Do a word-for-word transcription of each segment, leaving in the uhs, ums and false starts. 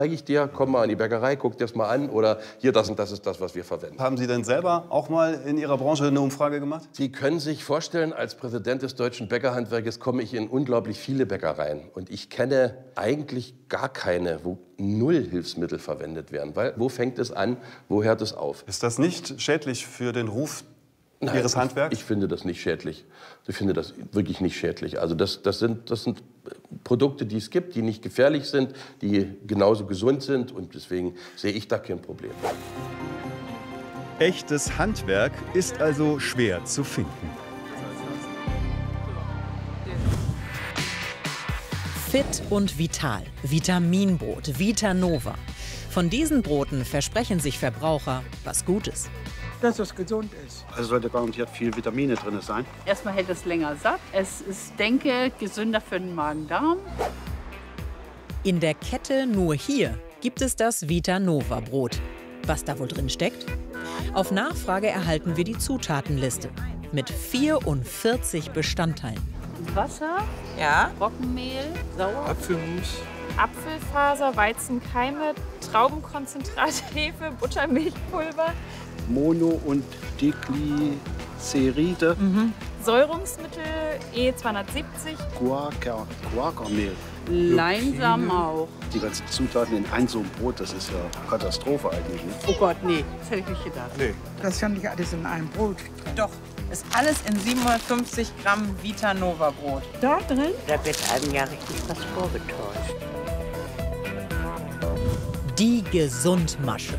Zeige ich dir, komm mal in die Bäckerei, guck dir das mal an oder hier, das und das ist das, was wir verwenden. Haben Sie denn selber auch mal in Ihrer Branche eine Umfrage gemacht? Sie können sich vorstellen, als Präsident des Deutschen Bäckerhandwerkes komme ich in unglaublich viele Bäckereien. Und ich kenne eigentlich gar keine, wo null Hilfsmittel verwendet werden. Weil wo fängt es an, wo hört es auf? Ist das nicht schädlich für den Ruf Nein, Ihres Handwerks? Ich, ich finde das nicht schädlich. Ich finde das wirklich nicht schädlich. Also das, das, sind, das sind Produkte, die es gibt, die nicht gefährlich sind, die genauso gesund sind. Und deswegen sehe ich da kein Problem. Echtes Handwerk ist also schwer zu finden. Fit und vital. Vitaminbrot, Vitanova. Von diesen Broten versprechen sich Verbraucher was Gutes. Dass es gesund ist. Also sollte garantiert viel Vitamine drin sein. Erstmal hält es länger satt. Es ist, denke ich, gesünder für den Magen-Darm. In der Kette nur hier gibt es das Vitanova-Brot. Was da wohl drin steckt? Auf Nachfrage erhalten wir die Zutatenliste mit vierundvierzig Bestandteilen. Wasser, Ja, Roggenmehl, Sauer, Apfelmus. Apfelfaser, Weizenkeime, Traubenkonzentrat, Hefe, Buttermilchpulver, Mono- und Diglyceride, mhm. Säurungsmittel E zweihundertsiebzig, Guaca, Guacamehl. Leinsamen auch. Die ganzen Zutaten in ein so ein Brot, das ist ja Katastrophe eigentlich. Ne? Oh Gott, nee, das hätte ich nicht gedacht. Nee. Das ist ja nicht alles in einem Brot. doch, ist alles in siebenhundertfünfzig Gramm Vitanova Brot. Da drin? Da wird einem ja richtig was vorgetäuscht. Die Gesundmasche.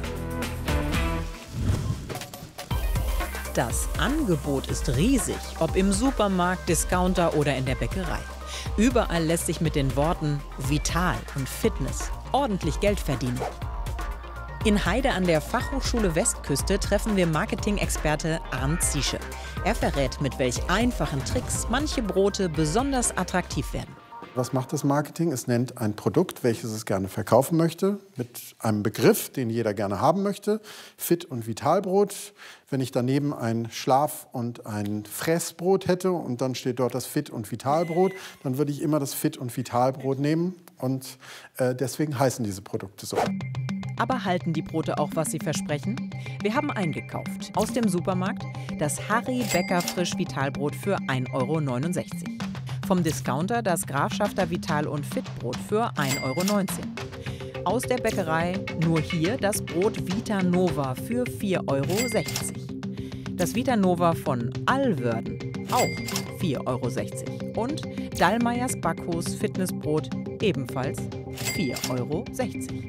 Das Angebot ist riesig, ob im Supermarkt, Discounter oder in der Bäckerei. Überall lässt sich mit den Worten Vital und Fitness ordentlich Geld verdienen. In Heide an der Fachhochschule Westküste treffen wir Marketing-Experte Arndt Ziesche. Er verrät, mit welch einfachen Tricks manche Brote besonders attraktiv werden. Was macht das Marketing? Es nennt ein Produkt, welches es gerne verkaufen möchte, mit einem Begriff, den jeder gerne haben möchte. Fit- und Vitalbrot. Wenn ich daneben ein Schlaf- und ein Fressbrot hätte und dann steht dort das Fit- und Vitalbrot, dann würde ich immer das Fit- und Vitalbrot nehmen. Und äh, deswegen heißen diese Produkte so. Aber halten die Brote auch, was sie versprechen? Wir haben eingekauft aus dem Supermarkt das Harry Bäcker Frisch Vitalbrot für ein Euro neunundsechzig. Vom Discounter das Grafschafter Vital- und Fitbrot für ein Euro neunzehn. Aus der Bäckerei nur hier das Brot Vitanova für vier Euro sechzig. Das Vitanova von Allwörden auch vier Euro sechzig. Und Dallmayrs Backhaus Fitnessbrot ebenfalls vier Euro sechzig.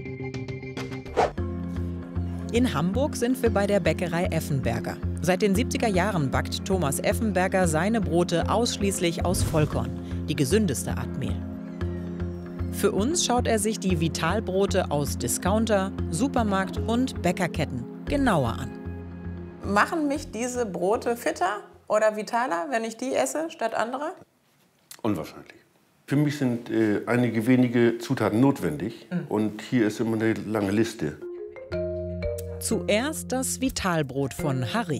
In Hamburg sind wir bei der Bäckerei Effenberger. Seit den siebziger Jahren backt Thomas Effenberger seine Brote ausschließlich aus Vollkorn, die gesündeste Art Mehl. Für uns schaut er sich die Vitalbrote aus Discounter, Supermarkt und Bäckerketten genauer an. Machen mich diese Brote fitter oder vitaler, wenn ich die esse, statt andere? Unwahrscheinlich. Für mich sind äh, einige wenige Zutaten notwendig. Mhm. Und hier ist immer eine lange Liste. Zuerst das Vitalbrot von Harry.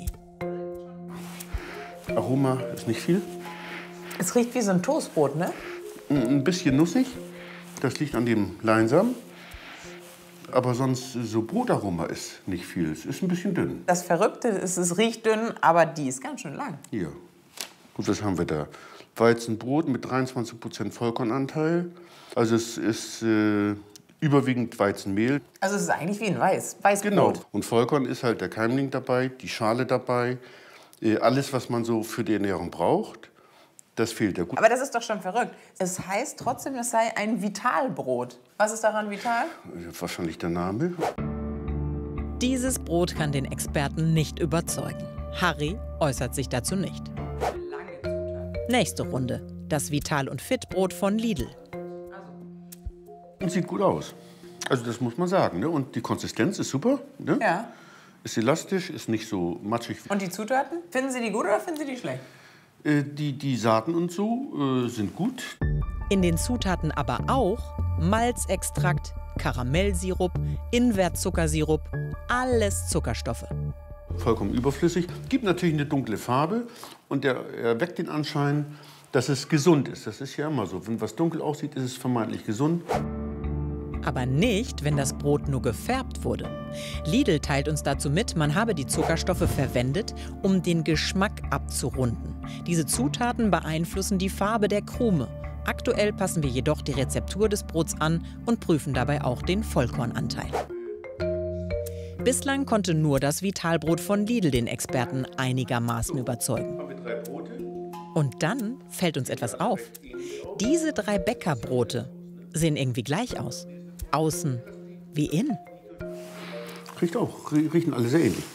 Aroma ist nicht viel. Es riecht wie so ein Toastbrot, ne? Ein bisschen nussig. Das liegt an dem Leinsamen. Aber sonst so Brotaroma ist nicht viel. Es ist ein bisschen dünn. Das Verrückte ist, es riecht dünn, aber die ist ganz schön lang. Hier. Gut, was haben wir da? Weizenbrot mit dreiundzwanzig Prozent Vollkornanteil. Also es ist äh, überwiegend Weizenmehl. Also es ist eigentlich wie ein Weiß, Weißbrot. Genau. Und Vollkorn ist halt der Keimling dabei, die Schale dabei. Äh, alles, was man so für die Ernährung braucht, das fehlt ja gut. Aber das ist doch schon verrückt. Es heißt trotzdem, es sei ein Vitalbrot. Was ist daran vital? Wahrscheinlich der Name. Dieses Brot kann den Experten nicht überzeugen. Harry äußert sich dazu nicht. Nächste Runde. Das Vital- und Fit-Brot von Lidl. Und sieht gut aus. Also das muss man sagen. Ne? Und die Konsistenz ist super. Ne? Ja. Ist elastisch, ist nicht so matschig. Und die Zutaten? Finden Sie die gut oder finden Sie die schlecht? Äh, die, die Saaten und so äh, sind gut. In den Zutaten aber auch Malzextrakt, Karamellsirup, Invertzuckersirup, alles Zuckerstoffe. Vollkommen überflüssig. Gibt natürlich eine dunkle Farbe und der erweckt den Anschein, dass es gesund ist. Das ist ja immer so. Wenn was dunkel aussieht, ist es vermeintlich gesund. Aber nicht, wenn das Brot nur gefärbt wurde. Lidl teilt uns dazu mit, man habe die Zuckerstoffe verwendet, um den Geschmack abzurunden. Diese Zutaten beeinflussen die Farbe der Krume. Aktuell passen wir jedoch die Rezeptur des Brots an und prüfen dabei auch den Vollkornanteil. Bislang konnte nur das Vitalbrot von Lidl den Experten einigermaßen überzeugen. Und dann fällt uns etwas auf. Diese drei Bäckerbrote sehen irgendwie gleich aus. Außen wie innen. Riecht auch, riechen alle sehr ähnlich.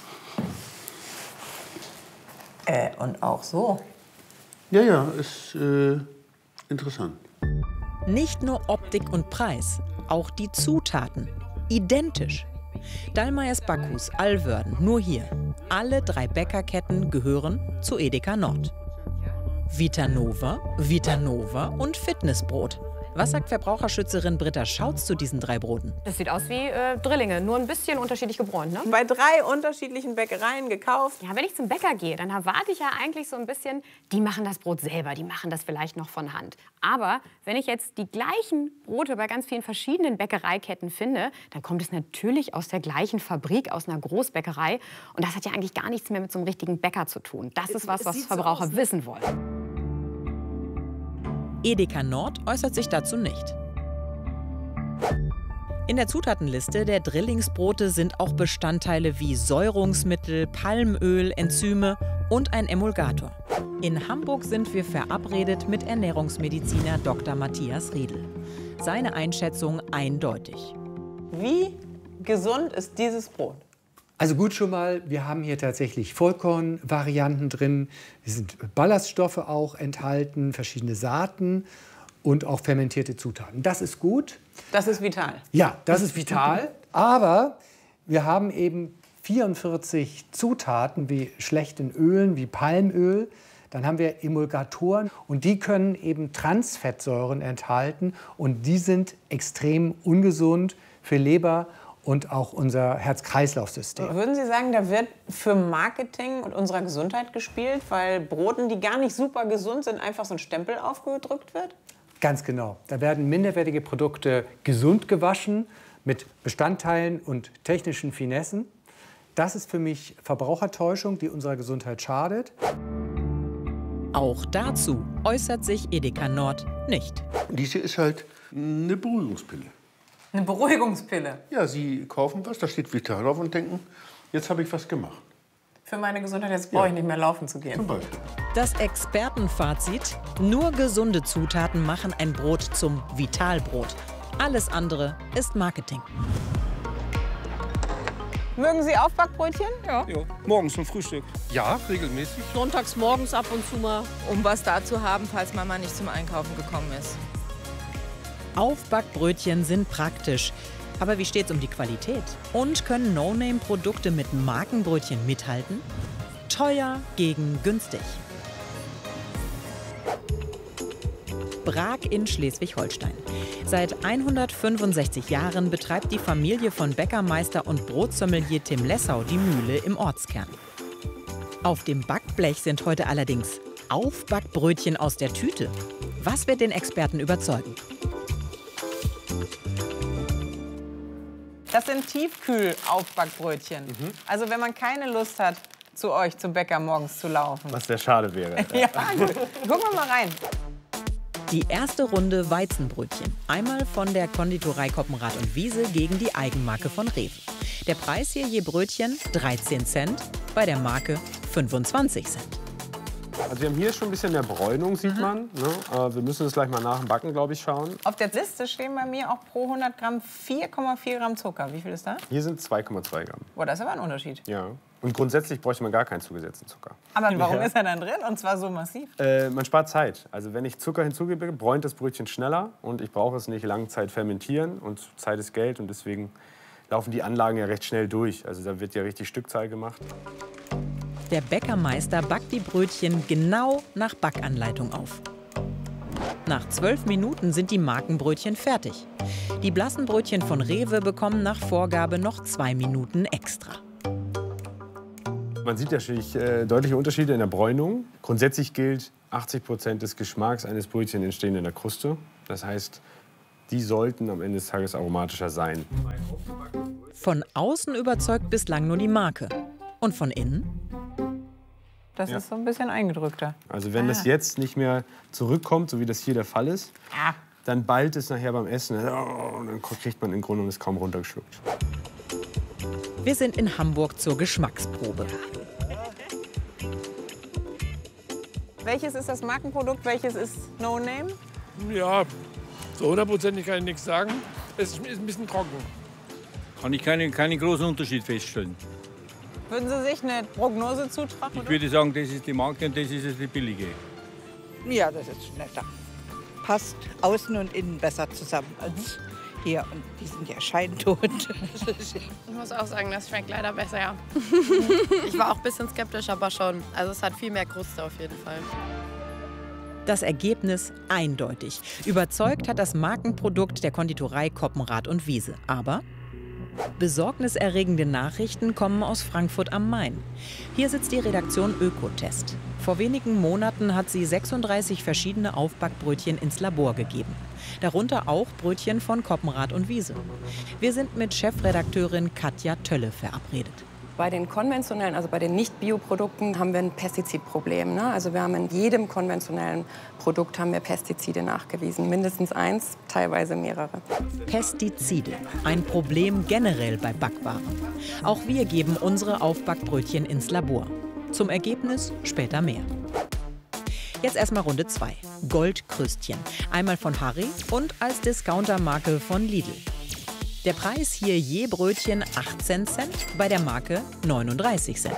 Äh, und auch so. Ja, ja, ist äh, interessant. Nicht nur Optik und Preis, auch die Zutaten. Identisch. Dallmayrs Backhus, Alwörden, nur hier. Alle drei Bäckerketten gehören zu Edeka Nord. Vitanova, Vitanova und Fitnessbrot. Was sagt Verbraucherschützerin Britta Schautz zu diesen drei Broten? Das sieht aus wie äh, Drillinge, nur ein bisschen unterschiedlich gebräunt, ne? Bei drei unterschiedlichen Bäckereien gekauft. Ja, wenn ich zum Bäcker gehe, dann erwarte ich ja eigentlich so ein bisschen, die machen das Brot selber, die machen das vielleicht noch von Hand. Aber wenn ich jetzt die gleichen Brote bei ganz vielen verschiedenen Bäckereiketten finde, dann kommt es natürlich aus der gleichen Fabrik, aus einer Großbäckerei. Und das hat ja eigentlich gar nichts mehr mit so einem richtigen Bäcker zu tun. Das ist was, was Verbraucher so wissen wollen. Edeka Nord äußert sich dazu nicht. In der Zutatenliste der Drillingsbrote sind auch Bestandteile wie Säurungsmittel, Palmöl, Enzyme und ein Emulgator. In Hamburg sind wir verabredet mit Ernährungsmediziner Doktor Matthias Riedel. Seine Einschätzung eindeutig. Wie gesund ist dieses Brot? Also gut schon mal, wir haben hier tatsächlich Vollkornvarianten drin. Es sind Ballaststoffe auch enthalten, verschiedene Saaten und auch fermentierte Zutaten. Das ist gut. Das ist vital. Ja, das ist vital. Aber wir haben eben vierundvierzig Zutaten wie schlechten Ölen, wie Palmöl. Dann haben wir Emulgatoren und die können eben Transfettsäuren enthalten. Und die sind extrem ungesund für Leber und auch unser Herz-Kreislauf-System. Würden Sie sagen, da wird für Marketing und unserer Gesundheit gespielt, weil Broten, die gar nicht super gesund sind, einfach so ein Stempel aufgedrückt wird? Ganz genau. Da werden minderwertige Produkte gesund gewaschen mit Bestandteilen und technischen Finessen. Das ist für mich Verbrauchertäuschung, die unserer Gesundheit schadet. Auch dazu äußert sich Edeka Nord nicht. Diese ist halt eine Beruhigungspille. Eine Beruhigungspille? Ja, Sie kaufen was, da steht Vital drauf und denken, jetzt habe ich was gemacht. Für meine Gesundheit, jetzt brauche ich nicht mehr laufen zu gehen. Zum Beispiel. Das Expertenfazit: Nur gesunde Zutaten machen ein Brot zum Vitalbrot. Alles andere ist Marketing. Mögen Sie Aufbackbrötchen? Ja. ja. Morgens zum Frühstück. Ja, regelmäßig. Sonntags morgens ab und zu mal, um was da zu haben, falls Mama nicht zum Einkaufen gekommen ist. Aufbackbrötchen sind praktisch. Aber wie steht's um die Qualität? Und können No-Name-Produkte mit Markenbrötchen mithalten? Teuer gegen günstig. Brag in Schleswig-Holstein. Seit hundertfünfundsechzig Jahren betreibt die Familie von Bäckermeister und Brotsommelier Tim Lessau die Mühle im Ortskern. Auf dem Backblech sind heute allerdings Aufbackbrötchen aus der Tüte. Was wird den Experten überzeugen? Das sind Tiefkühl-Aufbackbrötchen. Mhm. Also wenn man keine Lust hat, zu euch zum Bäcker morgens zu laufen. Was sehr schade wäre. Ja, gut. Gucken wir mal rein. Die erste Runde Weizenbrötchen. Einmal von der Konditorei Koppenrad und Wiese gegen die Eigenmarke von Rewe. Der Preis hier je Brötchen dreizehn Cent, bei der Marke fünfundzwanzig Cent. Also wir haben hier schon ein bisschen mehr Bräunung, sieht Mhm. man. Ne? Wir müssen es gleich mal nach dem Backen, glaube ich, schauen. Auf der Liste stehen bei mir auch pro hundert Gramm vier Komma vier Gramm Zucker. Wie viel ist das? Hier sind zwei Komma zwei Gramm. Boah, das ist aber ein Unterschied. Ja. Und grundsätzlich bräuchte man gar keinen zugesetzten Zucker. Aber warum Ja. ist er dann drin und zwar so massiv? Äh, man spart Zeit. Also wenn ich Zucker hinzugebe, bräunt das Brötchen schneller und ich brauche es nicht lange Zeit fermentieren und Zeit ist Geld und deswegen laufen die Anlagen ja recht schnell durch. Also da wird ja richtig Stückzahl gemacht. Der Bäckermeister backt die Brötchen genau nach Backanleitung auf. Nach zwölf Minuten sind die Markenbrötchen fertig. Die blassen Brötchen von Rewe bekommen nach Vorgabe noch zwei Minuten extra. Man sieht natürlich äh, deutliche Unterschiede in der Bräunung. Grundsätzlich gilt, achtzig Prozent des Geschmacks eines Brötchens entstehen in der Kruste. Das heißt, Die sollten am Ende des Tages aromatischer sein. Von außen überzeugt bislang nur die Marke. Und von innen? Das Ja. ist so ein bisschen eingedrückter. Also wenn Ah. das jetzt nicht mehr zurückkommt, so wie das hier der Fall ist, Ah. dann ballt es nachher beim Essen. Oh, und dann kriegt man im Grunde und ist kaum runtergeschluckt. Wir sind in Hamburg zur Geschmacksprobe. Welches ist das Markenprodukt, welches ist No Name? Ja, so hundertprozentig kann ich nichts sagen. Es ist ein bisschen trocken. Kann ich keinen keine großen Unterschied feststellen. Würden Sie sich eine Prognose zutrauen? Ich würde sagen, das ist die Marke und das ist die billige. Ja, das ist netter. Passt außen und innen besser zusammen als hier. Und die sind ja scheintot. Ich muss auch sagen, das schmeckt leider besser, ja. Ich war auch ein bisschen skeptisch, aber schon. Also es hat viel mehr Kruste auf jeden Fall. Das Ergebnis eindeutig. Überzeugt hat das Markenprodukt der Konditorei Koppenrad und Wiese. Aber besorgniserregende Nachrichten kommen aus Frankfurt am Main. Hier sitzt die Redaktion Ökotest. Vor wenigen Monaten hat sie sechsunddreißig verschiedene Aufbackbrötchen ins Labor gegeben. Darunter auch Brötchen von Koppenrad und Wiese. Wir sind mit Chefredakteurin Katja Tölle verabredet. Bei den konventionellen, also bei den Nicht-Bioprodukten, haben wir ein Pestizidproblem. Ne? Also wir haben in jedem konventionellen Produkt haben wir Pestizide nachgewiesen. Mindestens eins, teilweise mehrere. Pestizide, ein Problem generell bei Backwaren. Auch wir geben unsere Aufbackbrötchen ins Labor. Zum Ergebnis später mehr. Jetzt erstmal Runde zwei. Goldkrüstchen. Einmal von Harry und als Discountermarke von Lidl. Der Preis hier je Brötchen achtzehn Cent, bei der Marke neununddreißig Cent.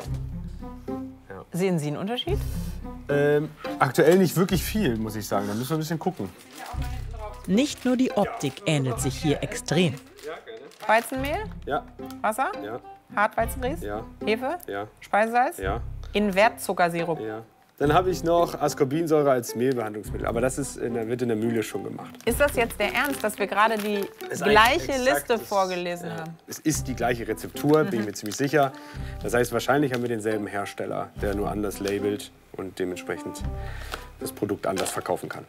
Sehen Sie einen Unterschied? Ähm, aktuell nicht wirklich viel, muss ich sagen. Da müssen wir ein bisschen gucken. Nicht nur die Optik ähnelt sich hier extrem. Weizenmehl? Ja. Wasser? Ja. Hartweizenries? Ja. Hefe? Ja. Speisesalz? Ja. Invertzuckersirup? Ja. Dann habe ich noch Ascorbinsäure als Mehlbehandlungsmittel. Aber das ist in der, wird in der Mühle schon gemacht. Ist das jetzt der Ernst, dass wir gerade die ist gleiche eigentlich Liste exakt das- vorgelesen haben? Es ist die gleiche Rezeptur, bin ich mir ziemlich sicher. Das heißt, wahrscheinlich haben wir denselben Hersteller, der nur anders labelt und dementsprechend das Produkt anders verkaufen kann.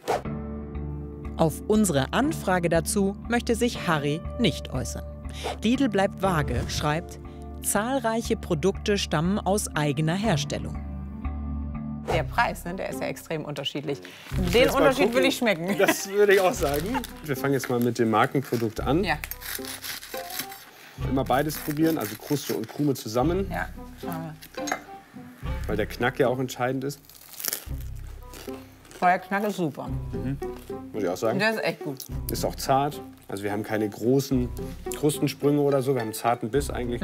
Auf unsere Anfrage dazu möchte sich Harry nicht äußern. Lidl bleibt vage, schreibt, zahlreiche Produkte stammen aus eigener Herstellung. Der Preis, ne, der ist ja extrem unterschiedlich. Den Jetzt mal Unterschied gucken. will ich schmecken. Das würde ich auch sagen. Wir fangen jetzt mal mit dem Markenprodukt an. Ja. Immer beides probieren, also Kruste und Krume zusammen, Ja. weil der Knack ja auch entscheidend ist. Feuerknack ist super. Muss ich auch sagen. Der ist echt gut. Ist auch zart. Also wir haben keine großen Krustensprünge oder so. Wir haben einen zarten Biss eigentlich.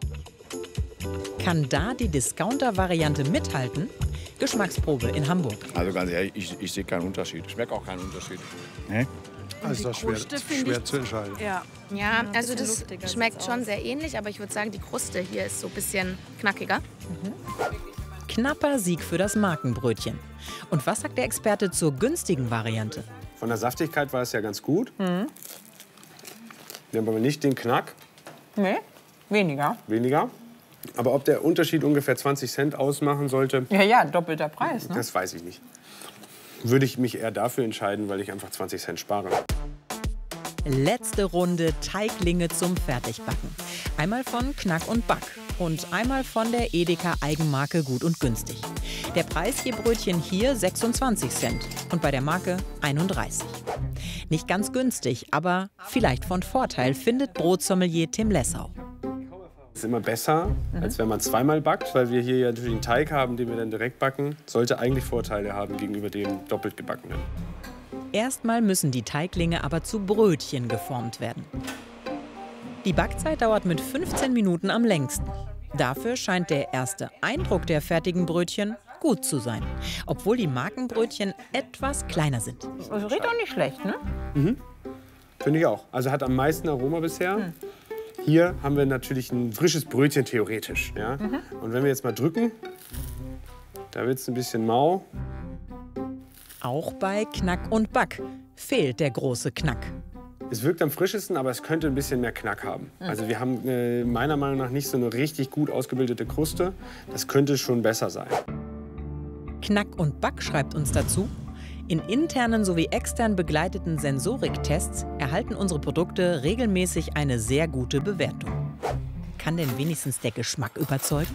Kann da die Discounter-Variante mithalten? Geschmacksprobe in Hamburg. Also ganz ehrlich, ich, ich sehe keinen Unterschied. Ich schmecke auch keinen Unterschied. Nee? Also ist das schwer, Kruste finde schwer ich- zu entscheiden. Ja, ja also das schmeckt schon sehr ähnlich, aber ich würde sagen, die Kruste hier ist so ein bisschen knackiger. Knapper Sieg für das Markenbrötchen. Und was sagt der Experte zur günstigen Variante? Von der Saftigkeit war es ja ganz gut. Wir haben aber nicht den Knack, Nee, weniger. weniger. Aber ob der Unterschied ungefähr zwanzig Cent ausmachen sollte, Ja, ja, doppelter Preis. Ne? das weiß ich nicht. Würde ich mich eher dafür entscheiden, weil ich einfach zwanzig Cent spare. Letzte Runde Teiglinge zum Fertigbacken. Einmal von Knack und Back und einmal von der Edeka Eigenmarke Gut und Günstig. Der Preis je Brötchen hier sechsundzwanzig Cent und bei der Marke einunddreißig. Nicht ganz günstig, aber vielleicht von Vorteil, findet Brotsommelier Tim Lessau. Ist immer besser, als wenn man zweimal backt, weil wir hier ja natürlich einen Teig haben, den wir dann direkt backen. Sollte eigentlich Vorteile haben gegenüber dem doppelt gebackenen. Erstmal müssen die Teiglinge aber zu Brötchen geformt werden. Die Backzeit dauert mit fünfzehn Minuten am längsten. Dafür scheint der erste Eindruck der fertigen Brötchen gut zu sein, obwohl die Markenbrötchen etwas kleiner sind. Also riecht auch nicht schlecht, ne? Mhm. Finde ich auch. Also hat am meisten Aroma bisher. Hier haben wir natürlich ein frisches Brötchen theoretisch. Ja? Mhm. Und wenn wir jetzt mal drücken, da wird es ein bisschen mau. Auch bei Knack und Back fehlt der große Knack. Es wirkt am frischesten, aber es könnte ein bisschen mehr Knack haben. Also wir haben äh, meiner Meinung nach nicht so eine richtig gut ausgebildete Kruste. Das könnte schon besser sein. Knack und Back schreibt uns dazu, In internen sowie extern begleiteten Sensoriktests erhalten unsere Produkte regelmäßig eine sehr gute Bewertung. Kann denn wenigstens der Geschmack überzeugen?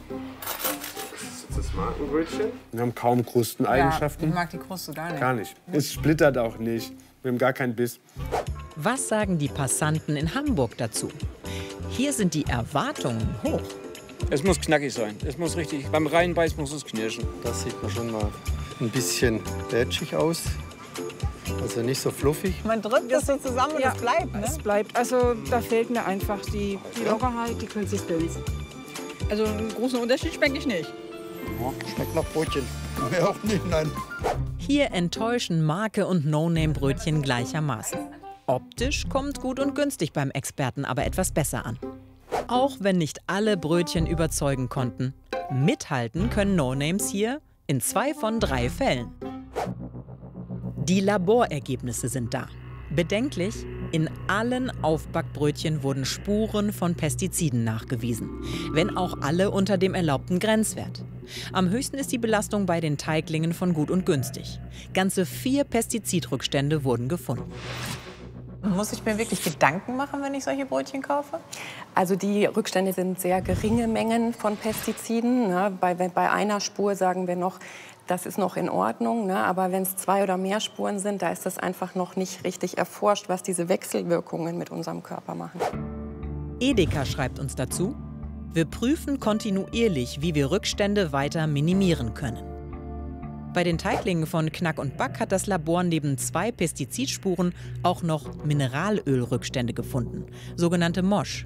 Das Markenbrötchen. Wir haben kaum Krusteneigenschaften. Ja, ich mag die Kruste gar nicht. Gar nicht. Es splittert auch nicht. Wir haben gar keinen Biss. Was sagen die Passanten in Hamburg dazu? Hier sind die Erwartungen hoch. Es muss knackig sein. Es muss richtig, beim Reinbeißen muss es knirschen. Das sieht man schon mal ein bisschen lätschig aus. Also nicht so fluffig. Man drückt das so zusammen und ja, es bleibt, ne? Es bleibt. Also da fehlt mir einfach die, die Lockerheit, die Konsistenz. Also einen großen Unterschied schmecke ich nicht. Ja, schmeckt nach Brötchen. Ja, auch nicht, nein. Hier enttäuschen Marke und No-Name-Brötchen gleichermaßen. Optisch kommt gut und günstig beim Experten aber etwas besser an. Auch wenn nicht alle Brötchen überzeugen konnten. Mithalten können No-Names hier in zwei von drei Fällen. Die Laborergebnisse sind da. Bedenklich, in allen Aufbackbrötchen wurden Spuren von Pestiziden nachgewiesen, wenn auch alle unter dem erlaubten Grenzwert. Am höchsten ist die Belastung bei den Teiglingen von Gut und Günstig. Ganze vier Pestizidrückstände wurden gefunden. Muss ich mir wirklich Gedanken machen, wenn ich solche Brötchen kaufe? Also die Rückstände sind sehr geringe Mengen von Pestiziden. Ne? Bei, bei einer Spur sagen wir noch, das ist noch in Ordnung. Ne? Aber wenn es zwei oder mehr Spuren sind, da ist das einfach noch nicht richtig erforscht, was diese Wechselwirkungen mit unserem Körper machen. Edeka schreibt uns dazu: Wir prüfen kontinuierlich, wie wir Rückstände weiter minimieren können. Bei den Teiglingen von Knack und Back hat das Labor neben zwei Pestizidspuren auch noch Mineralölrückstände gefunden, sogenannte Mosch.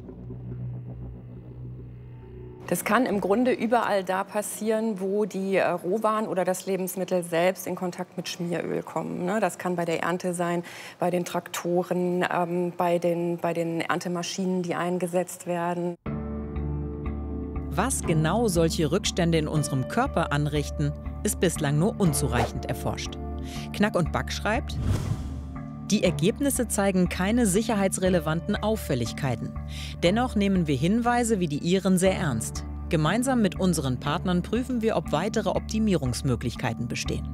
Das kann im Grunde überall da passieren, wo die äh, Rohwaren oder das Lebensmittel selbst in Kontakt mit Schmieröl kommen. Ne? Das kann bei der Ernte sein, bei den Traktoren, ähm, bei, den, bei den Erntemaschinen, die eingesetzt werden. Was genau solche Rückstände in unserem Körper anrichten, ist bislang nur unzureichend erforscht. Knack und Back schreibt: Die Ergebnisse zeigen keine sicherheitsrelevanten Auffälligkeiten. Dennoch nehmen wir Hinweise wie die Ihren sehr ernst. Gemeinsam mit unseren Partnern prüfen wir, ob weitere Optimierungsmöglichkeiten bestehen.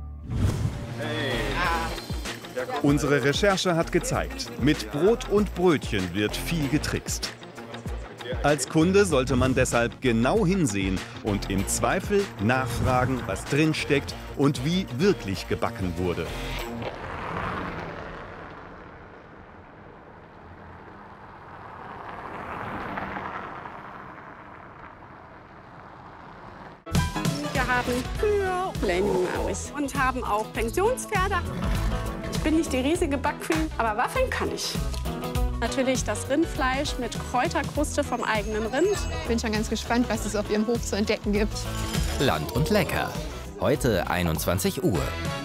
Unsere Recherche hat gezeigt, mit Brot und Brötchen wird viel getrickst. Als Kunde sollte man deshalb genau hinsehen und im Zweifel nachfragen, was drinsteckt und wie wirklich gebacken wurde. Wir haben Kühe, Plenty-Maus und haben auch Pensionspferde. Ich bin nicht die riesige Backqueen, aber waffeln kann ich. Natürlich das Rindfleisch mit Kräuterkruste vom eigenen Rind. Ich bin schon ganz gespannt, was es auf Ihrem Hof zu entdecken gibt. Land und Lecker. Heute einundzwanzig Uhr.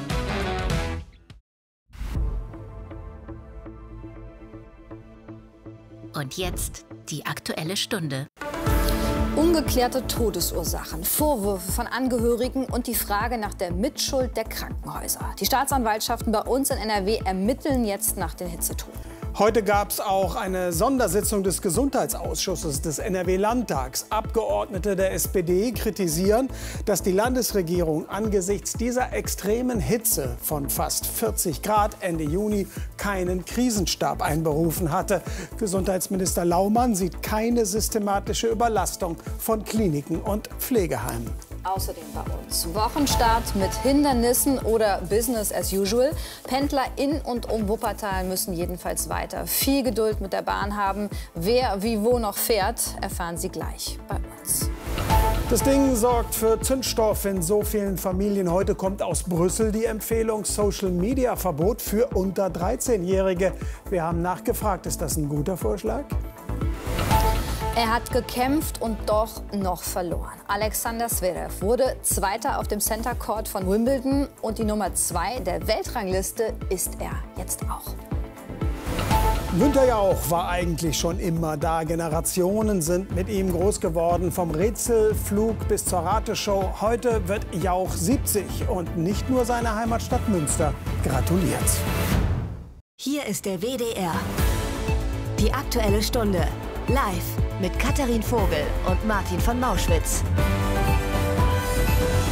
Und jetzt die Aktuelle Stunde. Ungeklärte Todesursachen, Vorwürfe von Angehörigen und die Frage nach der Mitschuld der Krankenhäuser. Die Staatsanwaltschaften bei uns in N R W ermitteln jetzt nach den Hitzetoten. Heute gab es auch eine Sondersitzung des Gesundheitsausschusses des N R W-Landtags. Abgeordnete der S P D kritisieren, dass die Landesregierung angesichts dieser extremen Hitze von fast vierzig Grad Ende Juni keinen Krisenstab einberufen hatte. Gesundheitsminister Laumann sieht keine systematische Überlastung von Kliniken und Pflegeheimen. Außerdem bei uns Wochenstart mit Hindernissen oder Business as usual. Pendler in und um Wuppertal müssen jedenfalls weiter viel Geduld mit der Bahn haben. Wer wie wo noch fährt, erfahren Sie gleich bei uns. Das Ding sorgt für Zündstoff in so vielen Familien. Heute kommt aus Brüssel die Empfehlung Social-Media-Verbot für unter dreizehnjährige. Wir haben nachgefragt, ist das ein guter Vorschlag? Er hat gekämpft und doch noch verloren. Alexander Zverev wurde Zweiter auf dem Center Court von Wimbledon und die Nummer zwei der Weltrangliste ist er jetzt auch. Günther Jauch war eigentlich schon immer da. Generationen sind mit ihm groß geworden. Vom Rätselflug bis zur Rateshow. Heute wird Jauch siebzig und nicht nur seine Heimatstadt Münster gratuliert. Hier ist der W D R. Die Aktuelle Stunde. Live mit Katharin Vogel und Martin von Mauschwitz.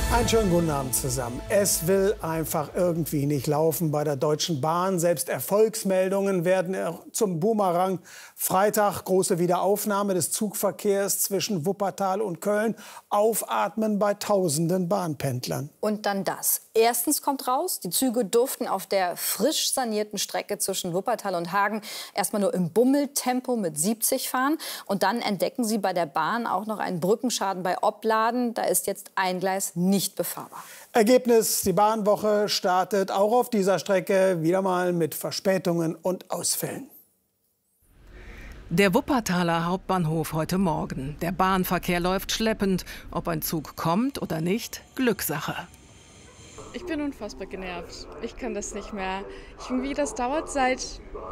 Einen schönen guten Abend zusammen. Es will einfach irgendwie nicht laufen bei der Deutschen Bahn. Selbst Erfolgsmeldungen werden zum Boomerang. Freitag große Wiederaufnahme des Zugverkehrs zwischen Wuppertal und Köln. Aufatmen bei tausenden Bahnpendlern. Und dann das. Erstens kommt raus, die Züge durften auf der frisch sanierten Strecke zwischen Wuppertal und Hagen erstmal nur im Bummeltempo mit siebzig fahren. Und dann entdecken sie bei der Bahn auch noch einen Brückenschaden bei Opladen. Da ist jetzt ein Gleis nicht befahrbar. Ergebnis, die Bahnwoche startet auch auf dieser Strecke wieder mal mit Verspätungen und Ausfällen. Der Wuppertaler Hauptbahnhof heute Morgen. Der Bahnverkehr läuft schleppend. Ob ein Zug kommt oder nicht, Glückssache. Ich bin unfassbar genervt. Ich kann das nicht mehr. Irgendwie, das dauert seit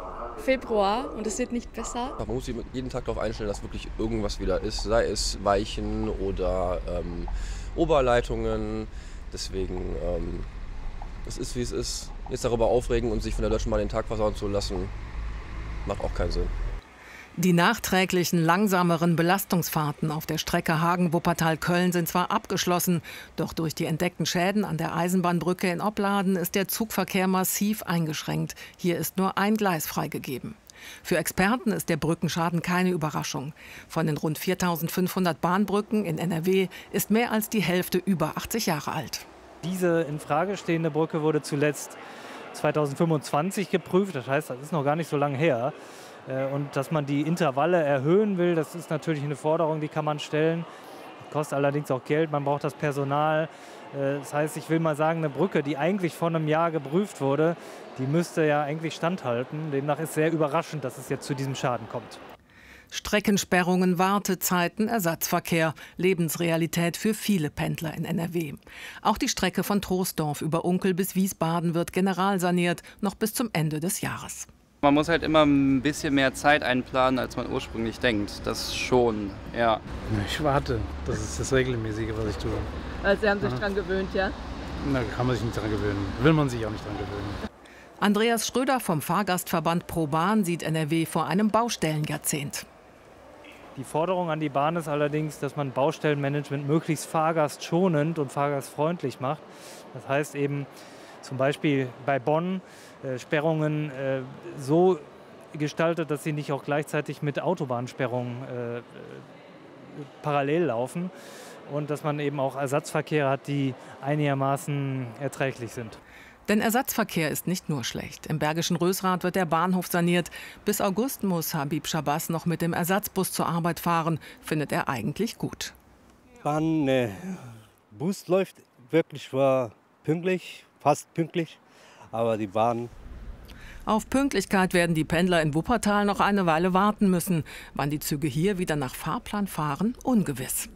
Februar und es wird nicht besser. Man muss sich jeden Tag darauf einstellen, dass wirklich irgendwas wieder ist. Sei es Weichen oder ähm, Oberleitungen. Deswegen, ähm, es ist wie es ist. Jetzt darüber aufregen und sich von der Deutschen Bahn den Tag versauen zu lassen, macht auch keinen Sinn. Die nachträglichen, langsameren Belastungsfahrten auf der Strecke Hagen-Wuppertal-Köln sind zwar abgeschlossen, doch durch die entdeckten Schäden an der Eisenbahnbrücke in Opladen ist der Zugverkehr massiv eingeschränkt. Hier ist nur ein Gleis freigegeben. Für Experten ist der Brückenschaden keine Überraschung. Von den rund viertausendfünfhundert Bahnbrücken in N R W ist mehr als die Hälfte über achtzig Jahre alt. Diese in Frage stehende Brücke wurde zuletzt zweitausendfünfundzwanzig geprüft. Das heißt, das ist noch gar nicht so lange her. Und dass man die Intervalle erhöhen will, das ist natürlich eine Forderung, die kann man stellen. Kostet allerdings auch Geld, man braucht das Personal. Das heißt, ich will mal sagen, eine Brücke, die eigentlich vor einem Jahr geprüft wurde, die müsste ja eigentlich standhalten. Demnach ist sehr überraschend, dass es jetzt zu diesem Schaden kommt. Streckensperrungen, Wartezeiten, Ersatzverkehr, Lebensrealität für viele Pendler in N R W. Auch die Strecke von Troisdorf über Unkel bis Wiesbaden wird generalsaniert, noch bis zum Ende des Jahres. Man muss halt immer ein bisschen mehr Zeit einplanen, als man ursprünglich denkt. Das schon, ja. Ich warte. Das ist das Regelmäßige, was ich tue. Also Sie haben sich dran gewöhnt, ja? Da kann man sich nicht dran gewöhnen. Will man sich auch nicht dran gewöhnen. Andreas Schröder vom Fahrgastverband ProBahn sieht N R W vor einem Baustellenjahrzehnt. Die Forderung an die Bahn ist allerdings, dass man Baustellenmanagement möglichst fahrgastschonend und fahrgastfreundlich macht. Das heißt eben zum Beispiel bei Bonn äh, Sperrungen äh, so gestaltet, dass sie nicht auch gleichzeitig mit Autobahnsperrungen äh, parallel laufen und dass man eben auch Ersatzverkehre hat, die einigermaßen erträglich sind. Denn Ersatzverkehr ist nicht nur schlecht. Im Bergischen Rösrath wird der Bahnhof saniert. Bis August muss Habib Shabazz noch mit dem Ersatzbus zur Arbeit fahren. Findet er eigentlich gut. Bahn, ne, Bus läuft wirklich war pünktlich, fast pünktlich, aber die Bahn. Auf Pünktlichkeit werden die Pendler in Wuppertal noch eine Weile warten müssen. Wann die Züge hier wieder nach Fahrplan fahren, ungewiss.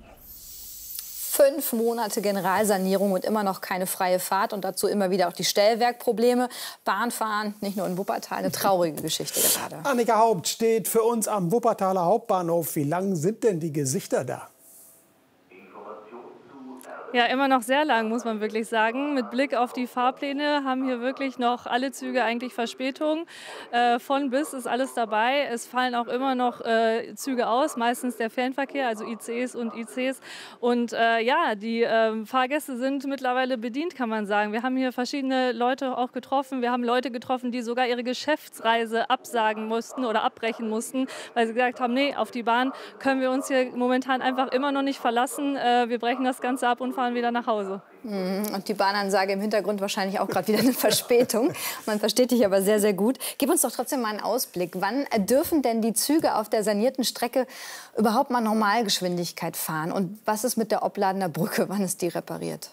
Fünf Monate Generalsanierung und immer noch keine freie Fahrt und dazu immer wieder auch die Stellwerkprobleme. Bahnfahren, nicht nur in Wuppertal, eine traurige Geschichte gerade. Annika Haupt steht für uns am Wuppertaler Hauptbahnhof. Wie lang sind denn die Gesichter da? Ja, immer noch sehr lang, muss man wirklich sagen. Mit Blick auf die Fahrpläne haben hier wirklich noch alle Züge eigentlich Verspätung. Äh, von bis ist alles dabei. Es fallen auch immer noch äh, Züge aus, meistens der Fernverkehr, also I C Es und I Cs. Und äh, ja, die äh, Fahrgäste sind mittlerweile bedient, kann man sagen. Wir haben hier verschiedene Leute auch getroffen. Wir haben Leute getroffen, die sogar ihre Geschäftsreise absagen mussten oder abbrechen mussten, weil sie gesagt haben, nee, auf die Bahn können wir uns hier momentan einfach immer noch nicht verlassen. Äh, wir brechen das Ganze ab und fahren wieder nach Hause. Und die Bahnansage im Hintergrund wahrscheinlich auch gerade wieder eine Verspätung. Man versteht dich aber sehr, sehr gut. Gib uns doch trotzdem mal einen Ausblick. Wann dürfen denn die Züge auf der sanierten Strecke überhaupt mal Normalgeschwindigkeit fahren? Und was ist mit der Opladener Brücke? Wann ist die repariert?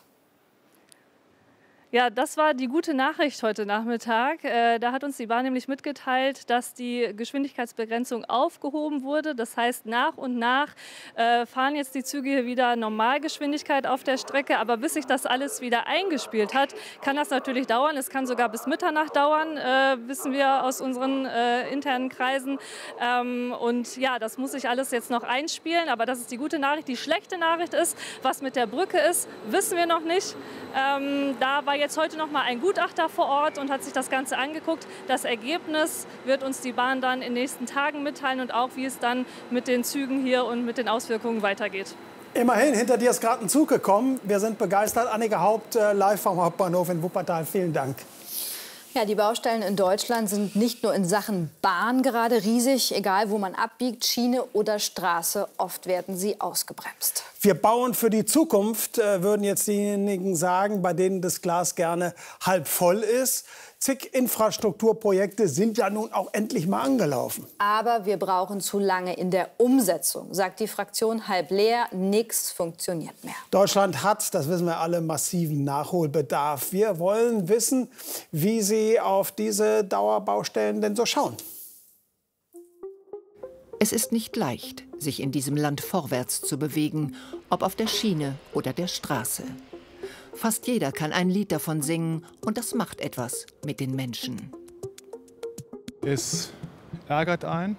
Ja, das war die gute Nachricht heute Nachmittag. Äh, da hat uns die Bahn nämlich mitgeteilt, dass die Geschwindigkeitsbegrenzung aufgehoben wurde. Das heißt, nach und nach äh, fahren jetzt die Züge hier wieder Normalgeschwindigkeit auf der Strecke. Aber bis sich das alles wieder eingespielt hat, kann das natürlich dauern. Es kann sogar bis Mitternacht dauern, äh, wissen wir aus unseren äh, internen Kreisen. Ähm, und ja, das muss sich alles jetzt noch einspielen. Aber das ist die gute Nachricht. Die schlechte Nachricht ist, was mit der Brücke ist, wissen wir noch nicht. Ähm, da war jetzt heute noch mal ein Gutachter vor Ort und hat sich das Ganze angeguckt. Das Ergebnis wird uns die Bahn dann in den nächsten Tagen mitteilen und auch, wie es dann mit den Zügen hier und mit den Auswirkungen weitergeht. Immerhin, hinter dir ist gerade ein Zug gekommen. Wir sind begeistert. Annika Haupt, äh, live vom Hauptbahnhof in Wuppertal. Vielen Dank. Ja, die Baustellen in Deutschland sind nicht nur in Sachen Bahn gerade riesig. Egal, wo man abbiegt, Schiene oder Straße, oft werden sie ausgebremst. Wir bauen für die Zukunft, äh, würden jetzt diejenigen sagen, bei denen das Glas gerne halb voll ist. Zig Infrastrukturprojekte sind ja nun auch endlich mal angelaufen. Aber wir brauchen zu lange in der Umsetzung, sagt die Fraktion halb leer. Nichts funktioniert mehr. Deutschland hat, das wissen wir alle, massiven Nachholbedarf. Wir wollen wissen, wie Sie auf diese Dauerbaustellen denn so schauen. Es ist nicht leicht, sich in diesem Land vorwärts zu bewegen, ob auf der Schiene oder der Straße. Fast jeder kann ein Lied davon singen und das macht etwas mit den Menschen. Es ärgert einen,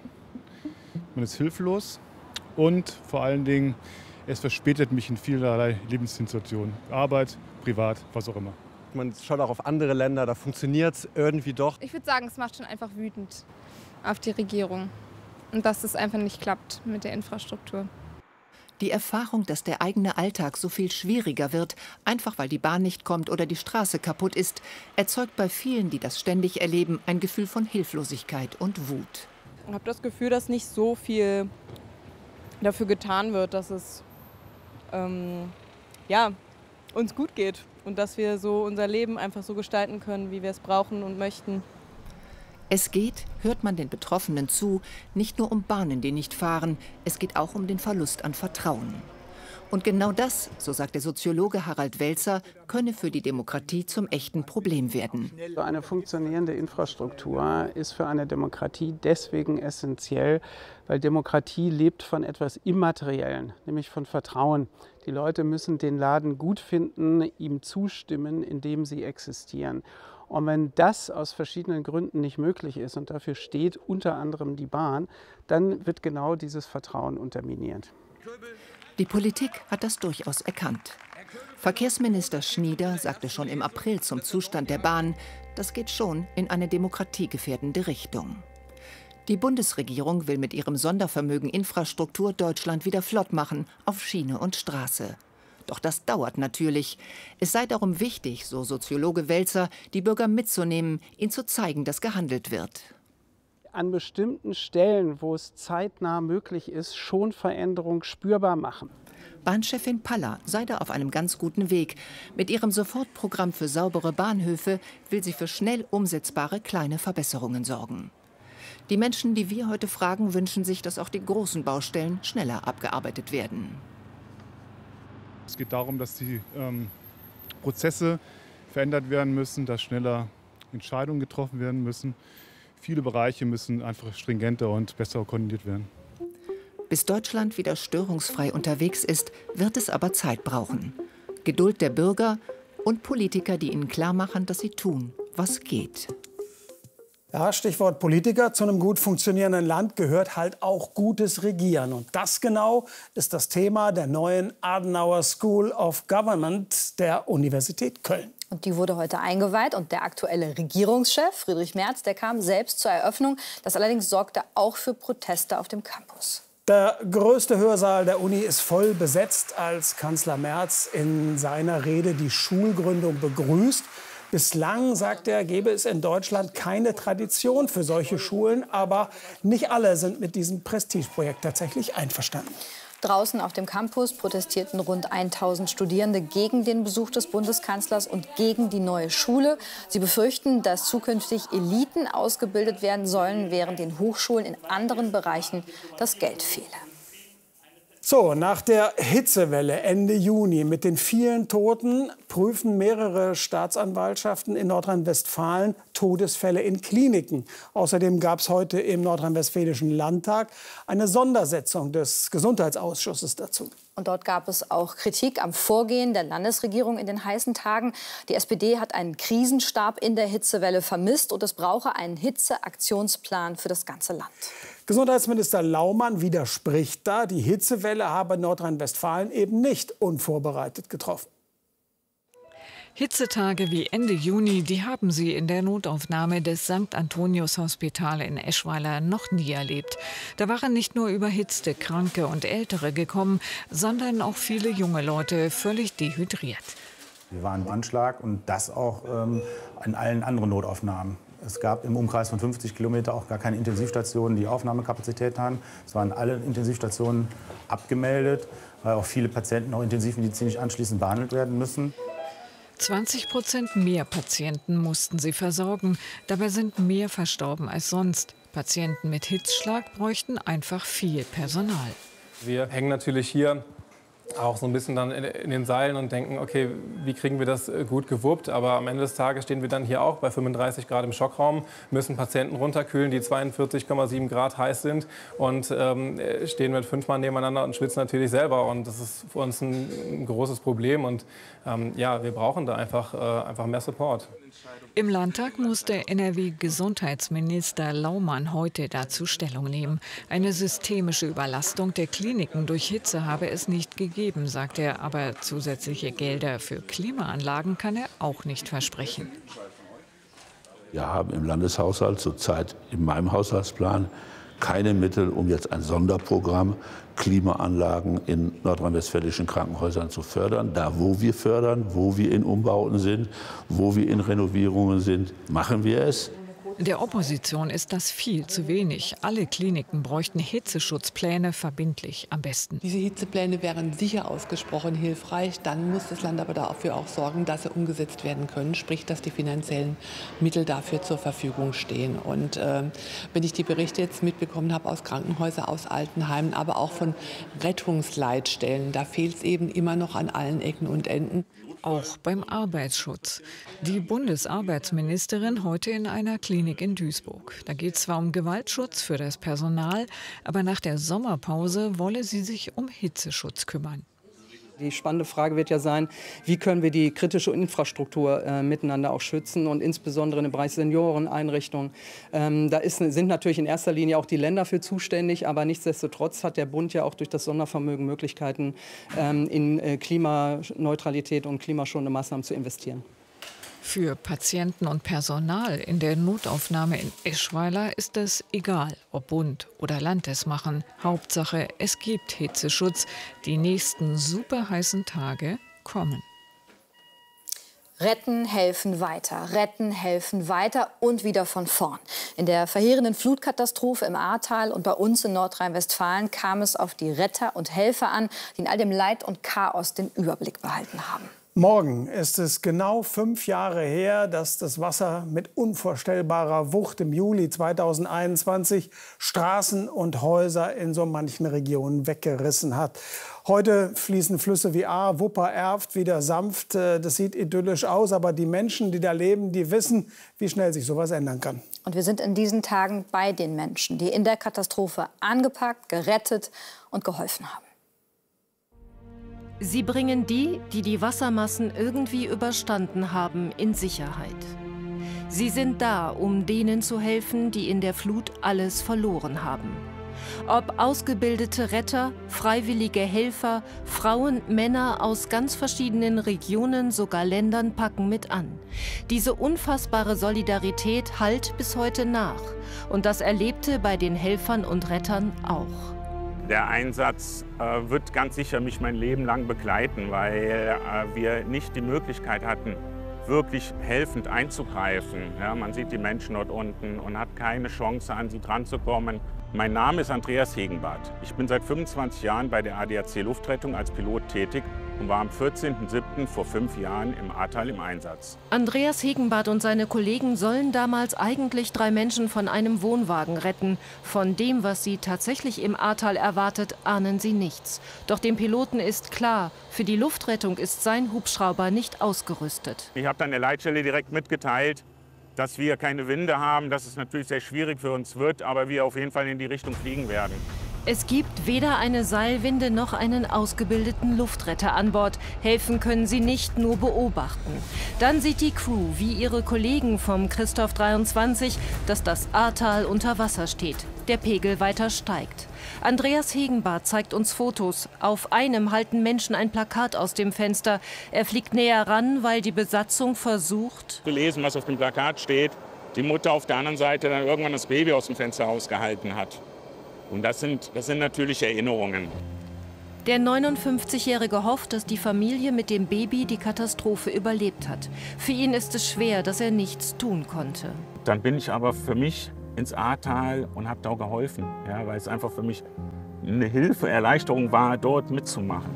man ist hilflos und vor allen Dingen, es verspätet mich in vielerlei Lebenssituationen. Arbeit, privat, was auch immer. Man schaut auch auf andere Länder, da funktioniert es irgendwie doch. Ich würde sagen, es macht schon einfach wütend auf die Regierung und dass es einfach nicht klappt mit der Infrastruktur. Die Erfahrung, dass der eigene Alltag so viel schwieriger wird, einfach weil die Bahn nicht kommt oder die Straße kaputt ist, erzeugt bei vielen, die das ständig erleben, ein Gefühl von Hilflosigkeit und Wut. Ich habe das Gefühl, dass nicht so viel dafür getan wird, dass es ähm, ja, uns gut geht und dass wir so unser Leben einfach so gestalten können, wie wir es brauchen und möchten. Es geht, hört man den Betroffenen zu, nicht nur um Bahnen, die nicht fahren, es geht auch um den Verlust an Vertrauen. Und genau das, so sagt der Soziologe Harald Welzer, könne für die Demokratie zum echten Problem werden. Eine funktionierende Infrastruktur ist für eine Demokratie deswegen essentiell, weil Demokratie lebt von etwas Immateriellen, nämlich von Vertrauen. Die Leute müssen den Laden gut finden, ihm zustimmen, indem sie existieren. Und wenn das aus verschiedenen Gründen nicht möglich ist, und dafür steht unter anderem die Bahn, dann wird genau dieses Vertrauen unterminiert. Die Politik hat das durchaus erkannt. Verkehrsminister Schnieder sagte schon im April zum Zustand der Bahn, das geht schon in eine demokratiegefährdende Richtung. Die Bundesregierung will mit ihrem Sondervermögen Infrastruktur Deutschland wieder flott machen, auf Schiene und Straße. Doch das dauert natürlich. Es sei darum wichtig, so Soziologe Welzer, die Bürger mitzunehmen, ihnen zu zeigen, dass gehandelt wird. An bestimmten Stellen, wo es zeitnah möglich ist, schon Veränderung spürbar machen. Bahnchefin Paller sei da auf einem ganz guten Weg. Mit ihrem Sofortprogramm für saubere Bahnhöfe will sie für schnell umsetzbare kleine Verbesserungen sorgen. Die Menschen, die wir heute fragen, wünschen sich, dass auch die großen Baustellen schneller abgearbeitet werden. Es geht darum, dass die ähm, Prozesse verändert werden müssen, dass schneller Entscheidungen getroffen werden müssen. Viele Bereiche müssen einfach stringenter und besser koordiniert werden. Bis Deutschland wieder störungsfrei unterwegs ist, wird es aber Zeit brauchen. Geduld der Bürger und Politiker, die ihnen klarmachen, dass sie tun, was geht. Ja, Stichwort Politiker. Zu einem gut funktionierenden Land gehört halt auch gutes Regieren. Und das genau ist das Thema der neuen Adenauer School of Government der Universität Köln. Und die wurde heute eingeweiht. Und der aktuelle Regierungschef, Friedrich Merz, der kam selbst zur Eröffnung. Das allerdings sorgte auch für Proteste auf dem Campus. Der größte Hörsaal der Uni ist voll besetzt, als Kanzler Merz in seiner Rede die Schulgründung begrüßt. Bislang, sagt er, gäbe es in Deutschland keine Tradition für solche Schulen. Aber nicht alle sind mit diesem Prestigeprojekt tatsächlich einverstanden. Draußen auf dem Campus protestierten rund tausend Studierende gegen den Besuch des Bundeskanzlers und gegen die neue Schule. Sie befürchten, dass zukünftig Eliten ausgebildet werden sollen, während den Hochschulen in anderen Bereichen das Geld fehle. So, nach der Hitzewelle Ende Juni mit den vielen Toten prüfen mehrere Staatsanwaltschaften in Nordrhein-Westfalen Todesfälle in Kliniken. Außerdem gab es heute im Nordrhein-Westfälischen Landtag eine Sondersitzung des Gesundheitsausschusses dazu. Und dort gab es auch Kritik am Vorgehen der Landesregierung in den heißen Tagen. Die S P D hat einen Krisenstab in der Hitzewelle vermisst und es brauche einen Hitzeaktionsplan für das ganze Land. Gesundheitsminister Laumann widerspricht da. Die Hitzewelle habe Nordrhein-Westfalen eben nicht unvorbereitet getroffen. Hitzetage wie Ende Juni, die haben sie in der Notaufnahme des Sankt Antonius Hospital in Eschweiler noch nie erlebt. Da waren nicht nur überhitzte Kranke und Ältere gekommen, sondern auch viele junge Leute völlig dehydriert. Wir waren im Anschlag und das auch ähm, in allen anderen Notaufnahmen. Es gab im Umkreis von fünfzig Kilometer auch gar keine Intensivstationen, die Aufnahmekapazität hatten. Es waren alle Intensivstationen abgemeldet, weil auch viele Patienten auch intensivmedizinisch anschließend behandelt werden müssen. zwanzig Prozent mehr Patienten mussten sie versorgen. Dabei sind mehr verstorben als sonst. Patienten mit Hitzschlag bräuchten einfach viel Personal. Wir hängen natürlich hier auch so ein bisschen dann in den Seilen und denken, okay, wie kriegen wir das gut gewuppt? Aber am Ende des Tages stehen wir dann hier auch bei fünfunddreißig Grad im Schockraum, müssen Patienten runterkühlen, die zweiundvierzig Komma sieben Grad heiß sind und ähm, stehen mit fünf Mann nebeneinander und schwitzen natürlich selber. Und das ist für uns ein, ein großes Problem. Und ähm, ja, wir brauchen da einfach, äh, einfach mehr Support. Im Landtag musste N R W-Gesundheitsminister Laumann heute dazu Stellung nehmen. Eine systemische Überlastung der Kliniken durch Hitze habe es nicht gegeben, sagt er. Aber zusätzliche Gelder für Klimaanlagen kann er auch nicht versprechen. Wir haben im Landeshaushalt zurzeit in meinem Haushaltsplan keine Mittel, um jetzt ein Sonderprogramm Klimaanlagen in nordrhein-westfälischen Krankenhäusern zu fördern. Da, wo wir fördern, wo wir in Umbauten sind, wo wir in Renovierungen sind, machen wir es. Der Opposition ist das viel zu wenig. Alle Kliniken bräuchten Hitzeschutzpläne verbindlich am besten. Diese Hitzepläne wären sicher ausgesprochen hilfreich. Dann muss das Land aber dafür auch sorgen, dass sie umgesetzt werden können. Sprich, dass die finanziellen Mittel dafür zur Verfügung stehen. Und äh, wenn ich die Berichte jetzt mitbekommen habe aus Krankenhäusern, aus Altenheimen, aber auch von Rettungsleitstellen, da fehlt es eben immer noch an allen Ecken und Enden. Auch beim Arbeitsschutz. Die Bundesarbeitsministerin heute in einer Klinik in Duisburg. Da geht es zwar um Gewaltschutz für das Personal, aber nach der Sommerpause wolle sie sich um Hitzeschutz kümmern. Die spannende Frage wird ja sein, wie können wir die kritische Infrastruktur äh, miteinander auch schützen und insbesondere im Bereich Senioreneinrichtungen. Ähm, da ist, sind natürlich in erster Linie auch die Länder für zuständig, aber nichtsdestotrotz hat der Bund ja auch durch das Sondervermögen Möglichkeiten, ähm, in äh, Klimaneutralität und klimaschonende Maßnahmen zu investieren. Für Patienten und Personal in der Notaufnahme in Eschweiler ist es egal, ob Bund oder Land es machen. Hauptsache, es gibt Hitzeschutz. Die nächsten superheißen Tage kommen. Retten, helfen weiter, retten, helfen weiter und wieder von vorn. In der verheerenden Flutkatastrophe im Ahrtal und bei uns in Nordrhein-Westfalen kam es auf die Retter und Helfer an, die in all dem Leid und Chaos den Überblick behalten haben. Morgen ist es genau fünf Jahre her, dass das Wasser mit unvorstellbarer Wucht im Juli zweitausendeinundzwanzig Straßen und Häuser in so manchen Regionen weggerissen hat. Heute fließen Flüsse wie Ahr, Wupper, Erft wieder sanft. Das sieht idyllisch aus, aber die Menschen, die da leben, die wissen, wie schnell sich sowas ändern kann. Und wir sind in diesen Tagen bei den Menschen, die in der Katastrophe angepackt, gerettet und geholfen haben. Sie bringen die, die die Wassermassen irgendwie überstanden haben, in Sicherheit. Sie sind da, um denen zu helfen, die in der Flut alles verloren haben. Ob ausgebildete Retter, freiwillige Helfer, Frauen, Männer aus ganz verschiedenen Regionen, sogar Ländern packen mit an. Diese unfassbare Solidarität hallt bis heute nach. Und das Erlebte bei den Helfern und Rettern auch. Der Einsatz äh, wird ganz sicher mich mein Leben lang begleiten, weil äh, wir nicht die Möglichkeit hatten, wirklich helfend einzugreifen. Ja, man sieht die Menschen dort unten und hat keine Chance, an sie dran zu kommen. Mein Name ist Andreas Hegenbarth. Ich bin seit fünfundzwanzig Jahren bei der A D A C Luftrettung als Pilot tätig und war am vierzehnten siebten vor fünf Jahren im Ahrtal im Einsatz. Andreas Hegenbarth und seine Kollegen sollen damals eigentlich drei Menschen von einem Wohnwagen retten. Von dem, was sie tatsächlich im Ahrtal erwartet, ahnen sie nichts. Doch dem Piloten ist klar, für die Luftrettung ist sein Hubschrauber nicht ausgerüstet. Ich habe dann der Leitstelle direkt mitgeteilt, dass wir keine Winde haben, dass es natürlich sehr schwierig für uns wird, aber wir auf jeden Fall in die Richtung fliegen werden. Es gibt weder eine Seilwinde noch einen ausgebildeten Luftretter an Bord. Helfen können sie nicht, nur beobachten. Dann sieht die Crew, wie ihre Kollegen vom Christoph dreiundzwanzig, dass das Ahrtal unter Wasser steht. Der Pegel weiter steigt. Andreas Hegenbarth zeigt uns Fotos. Auf einem halten Menschen ein Plakat aus dem Fenster. Er fliegt näher ran, weil die Besatzung versucht, zu lesen, was auf dem Plakat steht. Die Mutter auf der anderen Seite dann irgendwann das Baby aus dem Fenster rausgehalten hat. Und das sind, das sind natürlich Erinnerungen. Der neunundfünfzigjährige hofft, dass die Familie mit dem Baby die Katastrophe überlebt hat. Für ihn ist es schwer, dass er nichts tun konnte. Dann bin ich aber für mich ins Ahrtal und habe da auch geholfen, ja, weil es einfach für mich eine Hilfe, Erleichterung war, dort mitzumachen.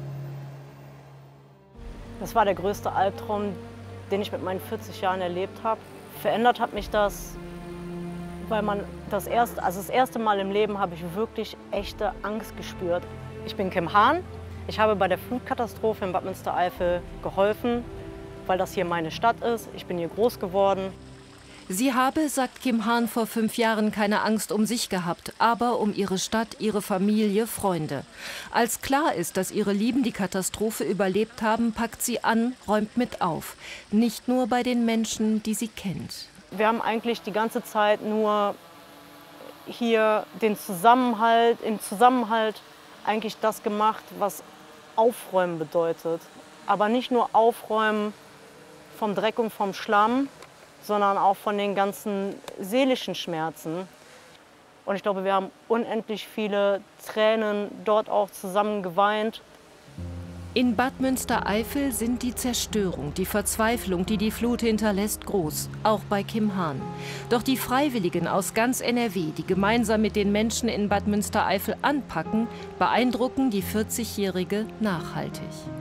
Das war der größte Albtraum, den ich mit meinen vierzig Jahren erlebt habe. Verändert hat mich das, weil man das erste, also das erste Mal im Leben habe ich wirklich echte Angst gespürt. Ich bin Kim Hahn. Ich habe bei der Flutkatastrophe in Bad Münstereifel geholfen, weil das hier meine Stadt ist. Ich bin hier groß geworden. Sie habe, sagt Kim Hahn, vor fünf Jahren keine Angst um sich gehabt, aber um ihre Stadt, ihre Familie, Freunde. Als klar ist, dass ihre Lieben die Katastrophe überlebt haben, packt sie an, räumt mit auf. Nicht nur bei den Menschen, die sie kennt. Wir haben eigentlich die ganze Zeit nur hier den Zusammenhalt, im Zusammenhalt eigentlich das gemacht, was Aufräumen bedeutet. Aber nicht nur Aufräumen vom Dreck und vom Schlamm, sondern auch von den ganzen seelischen Schmerzen. Und ich glaube, wir haben unendlich viele Tränen dort auch zusammen geweint. In Bad Münstereifel sind die Zerstörung, die Verzweiflung, die die Flut hinterlässt, groß, auch bei Kim Hahn. Doch die Freiwilligen aus ganz N R W, die gemeinsam mit den Menschen in Bad Münstereifel anpacken, beeindrucken die vierzigjährige nachhaltig.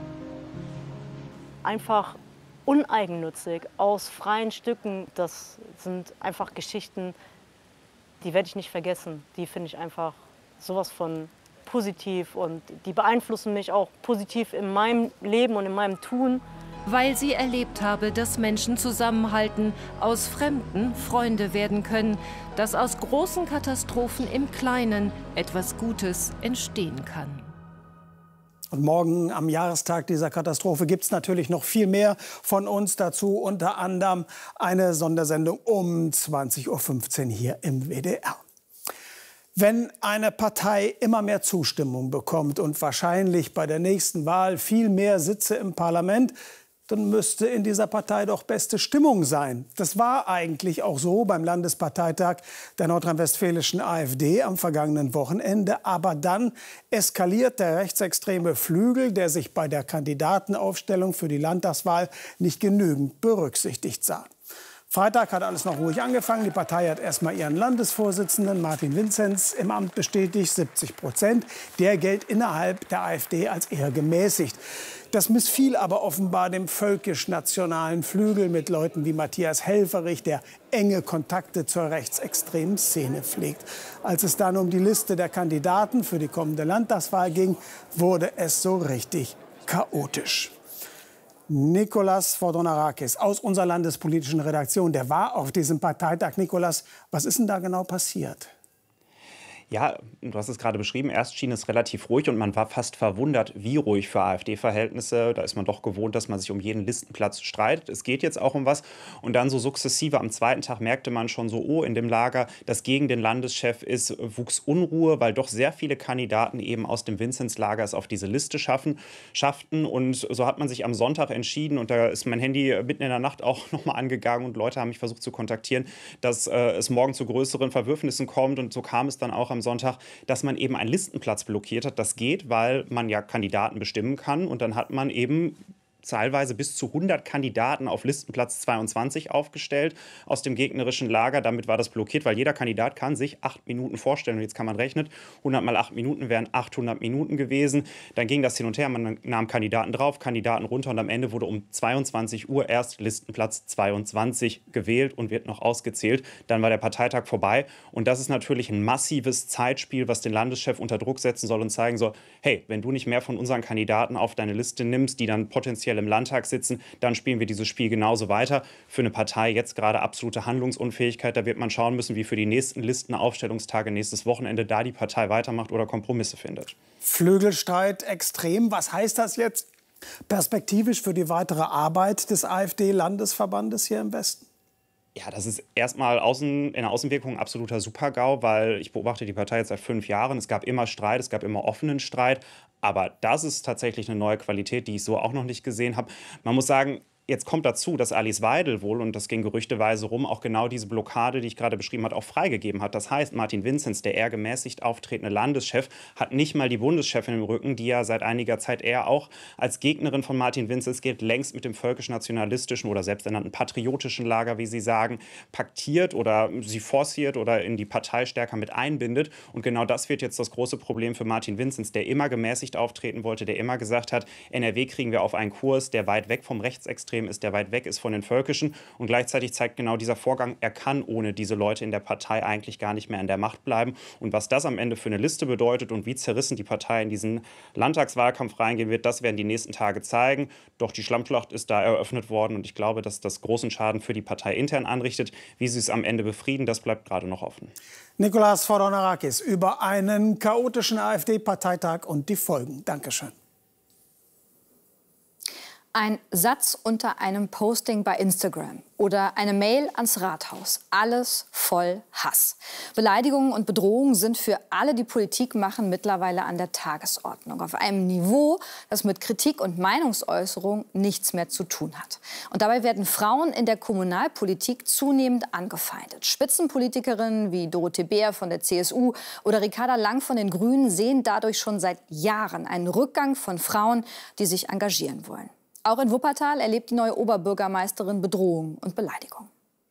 Einfach uneigennützig, aus freien Stücken, das sind einfach Geschichten, die werde ich nicht vergessen. Die finde ich einfach sowas von positiv und die beeinflussen mich auch positiv in meinem Leben und in meinem Tun. Weil sie erlebt habe, dass Menschen zusammenhalten, aus Fremden Freunde werden können, dass aus großen Katastrophen im Kleinen etwas Gutes entstehen kann. Und morgen am Jahrestag dieser Katastrophe gibt es natürlich noch viel mehr von uns dazu, unter anderem eine Sondersendung um zwanzig Uhr fünfzehn hier im W D R. Wenn eine Partei immer mehr Zustimmung bekommt und wahrscheinlich bei der nächsten Wahl viel mehr Sitze im Parlament, dann müsste in dieser Partei doch beste Stimmung sein. Das war eigentlich auch so beim Landesparteitag der nordrhein-westfälischen AfD am vergangenen Wochenende. Aber dann eskaliert der rechtsextreme Flügel, der sich bei der Kandidatenaufstellung für die Landtagswahl nicht genügend berücksichtigt sah. Freitag hat alles noch ruhig angefangen. Die Partei hat erst mal ihren Landesvorsitzenden Martin Vinzenz im Amt bestätigt, siebzig Prozent. Der gilt innerhalb der AfD als eher gemäßigt. Das missfiel aber offenbar dem völkisch-nationalen Flügel mit Leuten wie Matthias Helfferich, der enge Kontakte zur rechtsextremen Szene pflegt. Als es dann um die Liste der Kandidaten für die kommende Landtagswahl ging, wurde es so richtig chaotisch. Nikolas Fordonarakis aus unserer landespolitischen Redaktion, der war auf diesem Parteitag. Nikolas, was ist denn da genau passiert? Ja, du hast es gerade beschrieben, erst schien es relativ ruhig und man war fast verwundert, wie ruhig für AfD-Verhältnisse. Da ist man doch gewohnt, dass man sich um jeden Listenplatz streitet. Es geht jetzt auch um was. Und dann so sukzessive am zweiten Tag merkte man schon so, oh, in dem Lager, das gegen den Landeschef ist, wuchs Unruhe, weil doch sehr viele Kandidaten eben aus dem Vinzenz-Lager es auf diese Liste schaffen, schafften. Und so hat man sich am Sonntag entschieden, und da ist mein Handy mitten in der Nacht auch nochmal angegangen und Leute haben mich versucht zu kontaktieren, dass äh, es morgen zu größeren Verwürfnissen kommt. Und so kam es dann auch am Sonntag, dass man eben einen Listenplatz blockiert hat. Das geht, weil man ja Kandidaten bestimmen kann. Und dann hat man eben teilweise bis zu hundert Kandidaten auf Listenplatz zweiundzwanzig aufgestellt aus dem gegnerischen Lager. Damit war das blockiert, weil jeder Kandidat kann sich acht Minuten vorstellen. Und jetzt kann man rechnen, hundert mal acht Minuten wären achthundert Minuten gewesen. Dann ging das hin und her, man nahm Kandidaten drauf, Kandidaten runter und am Ende wurde um zweiundzwanzig Uhr erst Listenplatz zweiundzwanzig gewählt und wird noch ausgezählt. Dann war der Parteitag vorbei und das ist natürlich ein massives Zeitspiel, was den Landeschef unter Druck setzen soll und zeigen soll, hey, wenn du nicht mehr von unseren Kandidaten auf deine Liste nimmst, die dann potenziell offiziell im Landtag sitzen, dann spielen wir dieses Spiel genauso weiter. Für eine Partei jetzt gerade absolute Handlungsunfähigkeit. Da wird man schauen müssen, wie für die nächsten Listenaufstellungstage nächstes Wochenende da die Partei weitermacht oder Kompromisse findet. Flügelstreit extrem. Was heißt das jetzt perspektivisch für die weitere Arbeit des AfD-Landesverbandes hier im Westen? Ja, das ist erstmal außen, in der Außenwirkung ein absoluter Super-GAU, weil ich beobachte die Partei jetzt seit fünf Jahren. Es gab immer Streit, es gab immer offenen Streit. Aber das ist tatsächlich eine neue Qualität, die ich so auch noch nicht gesehen habe. Man muss sagen, jetzt kommt dazu, dass Alice Weidel wohl, und das ging gerüchteweise rum, auch genau diese Blockade, die ich gerade beschrieben habe, auch freigegeben hat. Das heißt, Martin Vinzenz, der eher gemäßigt auftretende Landeschef, hat nicht mal die Bundeschefin im Rücken, die ja seit einiger Zeit eher auch als Gegnerin von Martin Vinzenz gilt, längst mit dem völkisch-nationalistischen oder selbsternannten patriotischen Lager, wie sie sagen, paktiert oder sie forciert oder in die Partei stärker mit einbindet. Und genau das wird jetzt das große Problem für Martin Vinzenz, der immer gemäßigt auftreten wollte, der immer gesagt hat, N R W kriegen wir auf einen Kurs, der weit weg vom Rechtsextremen ist, der weit weg ist von den Völkischen. Und gleichzeitig zeigt genau dieser Vorgang, er kann ohne diese Leute in der Partei eigentlich gar nicht mehr an der Macht bleiben. Und was das am Ende für eine Liste bedeutet und wie zerrissen die Partei in diesen Landtagswahlkampf reingehen wird, das werden die nächsten Tage zeigen. Doch die Schlammschlacht ist da eröffnet worden und ich glaube, dass das großen Schaden für die Partei intern anrichtet. Wie sie es am Ende befrieden, das bleibt gerade noch offen. Nikolaos Fodonarakis über einen chaotischen AfD-Parteitag und die Folgen. Dankeschön. Ein Satz unter einem Posting bei Instagram oder eine Mail ans Rathaus. Alles voll Hass. Beleidigungen und Bedrohungen sind für alle, die Politik machen, mittlerweile an der Tagesordnung. Auf einem Niveau, das mit Kritik und Meinungsäußerung nichts mehr zu tun hat. Und dabei werden Frauen in der Kommunalpolitik zunehmend angefeindet. Spitzenpolitikerinnen wie Dorothee Bär von der C S U oder Ricarda Lang von den Grünen sehen dadurch schon seit Jahren einen Rückgang von Frauen, die sich engagieren wollen. Auch in Wuppertal erlebt die neue Oberbürgermeisterin Bedrohung und Beleidigung.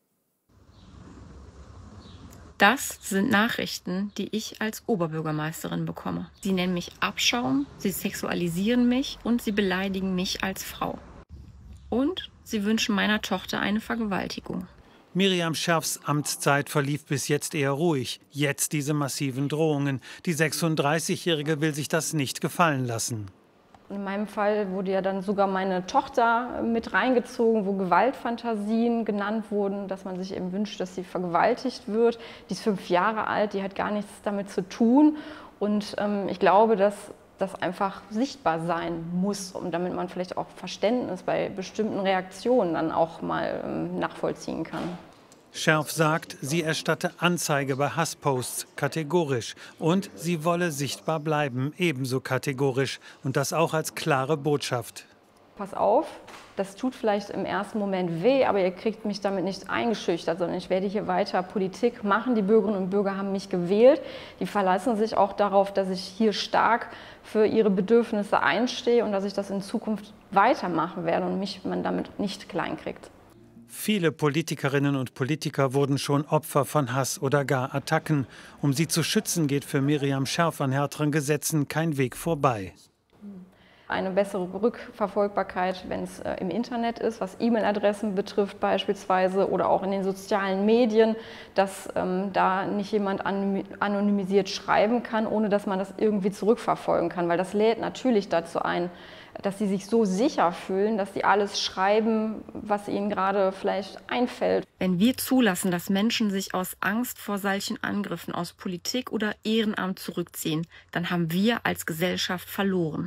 Das sind Nachrichten, die ich als Oberbürgermeisterin bekomme. Sie nennen mich Abschaum, sie sexualisieren mich und sie beleidigen mich als Frau. Und sie wünschen meiner Tochter eine Vergewaltigung. Miriam Scherfs Amtszeit verlief bis jetzt eher ruhig. Jetzt diese massiven Drohungen. Die sechsunddreißigjährige will sich das nicht gefallen lassen. In meinem Fall wurde ja dann sogar meine Tochter mit reingezogen, wo Gewaltfantasien genannt wurden, dass man sich eben wünscht, dass sie vergewaltigt wird. Die ist fünf Jahre alt, die hat gar nichts damit zu tun. Und ähm, ich glaube, dass das einfach sichtbar sein muss, und damit man vielleicht auch Verständnis bei bestimmten Reaktionen dann auch mal ähm, nachvollziehen kann. Scherf sagt, sie erstatte Anzeige bei Hassposts kategorisch und sie wolle sichtbar bleiben, ebenso kategorisch, und das auch als klare Botschaft. Pass auf, das tut vielleicht im ersten Moment weh, aber ihr kriegt mich damit nicht eingeschüchtert, sondern ich werde hier weiter Politik machen. Die Bürgerinnen und Bürger haben mich gewählt. Die verlassen sich auch darauf, dass ich hier stark für ihre Bedürfnisse einstehe und dass ich das in Zukunft weitermachen werde und mich man damit nicht kleinkriegt. Viele Politikerinnen und Politiker wurden schon Opfer von Hass oder gar Attacken. Um sie zu schützen, geht für Miriam Scherf an härteren Gesetzen kein Weg vorbei. Eine bessere Rückverfolgbarkeit, wenn es äh, im Internet ist, was E-Mail-Adressen betrifft beispielsweise, oder auch in den sozialen Medien, dass ähm, da nicht jemand anonymisiert schreiben kann, ohne dass man das irgendwie zurückverfolgen kann. Weil das lädt natürlich dazu ein, dass sie sich so sicher fühlen, dass sie alles schreiben, was ihnen gerade vielleicht einfällt. Wenn wir zulassen, dass Menschen sich aus Angst vor solchen Angriffen aus Politik oder Ehrenamt zurückziehen, dann haben wir als Gesellschaft verloren.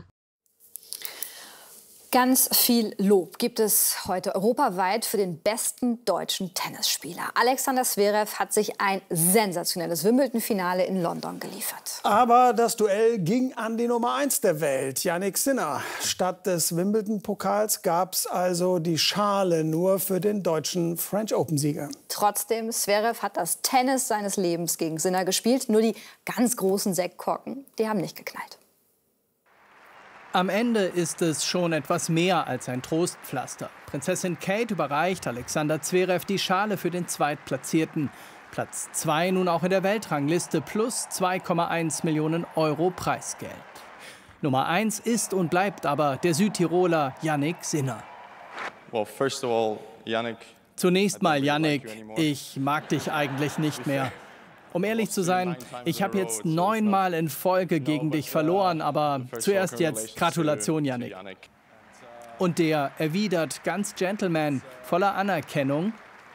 Ganz viel Lob gibt es heute europaweit für den besten deutschen Tennisspieler. Alexander Zverev hat sich ein sensationelles Wimbledon-Finale in London geliefert. Aber das Duell ging an die Nummer eins der Welt, Jannik Sinner. Statt des Wimbledon-Pokals gab es also die Schale nur für den deutschen French Open-Sieger. Trotzdem, Zverev hat das Tennis seines Lebens gegen Sinner gespielt. Nur die ganz großen Sektkorken, die haben nicht geknallt. Am Ende ist es schon etwas mehr als ein Trostpflaster. Prinzessin Kate überreicht Alexander Zverev die Schale für den Zweitplatzierten. Platz zwei nun auch in der Weltrangliste plus zwei Komma eins Millionen Euro Preisgeld. Nummer eins ist und bleibt aber der Südtiroler Jannik Sinner. Well, first of all, Jannik, Zunächst mal, Jannik, ich mag dich eigentlich nicht mehr. Um ehrlich zu sein, ich habe jetzt neunmal in Folge gegen dich verloren, aber zuerst jetzt Gratulation, Jannik. Und der erwidert ganz Gentleman, voller Anerkennung: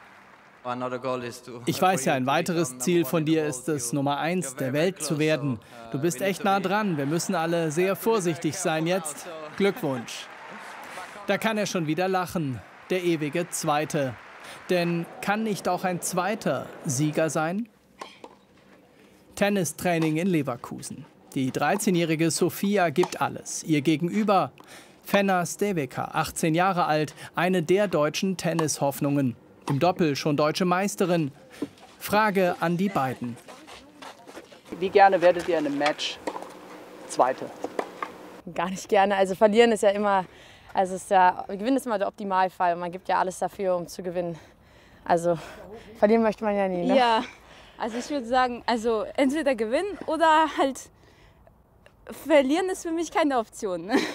Ich weiß ja, ein weiteres Ziel von dir ist es, Nummer eins der Welt zu werden. Du bist echt nah dran. Wir müssen alle sehr vorsichtig sein jetzt. Glückwunsch. Da kann er schon wieder lachen, der ewige Zweite. Denn kann nicht auch ein zweiter Sieger sein? Tennistraining in Leverkusen. Die dreizehnjährige Sofia gibt alles. Ihr Gegenüber Fenna Steveka, achtzehn Jahre alt, eine der deutschen Tennishoffnungen. Im Doppel schon deutsche Meisterin. Frage an die beiden. Wie gerne werdet ihr in einem Match Zweite? Gar nicht gerne. Also verlieren ist ja immer, also ist ja, Gewinnen ist immer der Optimalfall. Und man gibt ja alles dafür, um zu gewinnen. Also verlieren möchte man ja nie, ne? Ja, also ich würde sagen, also entweder gewinnen oder halt verlieren ist für mich keine Option, ne?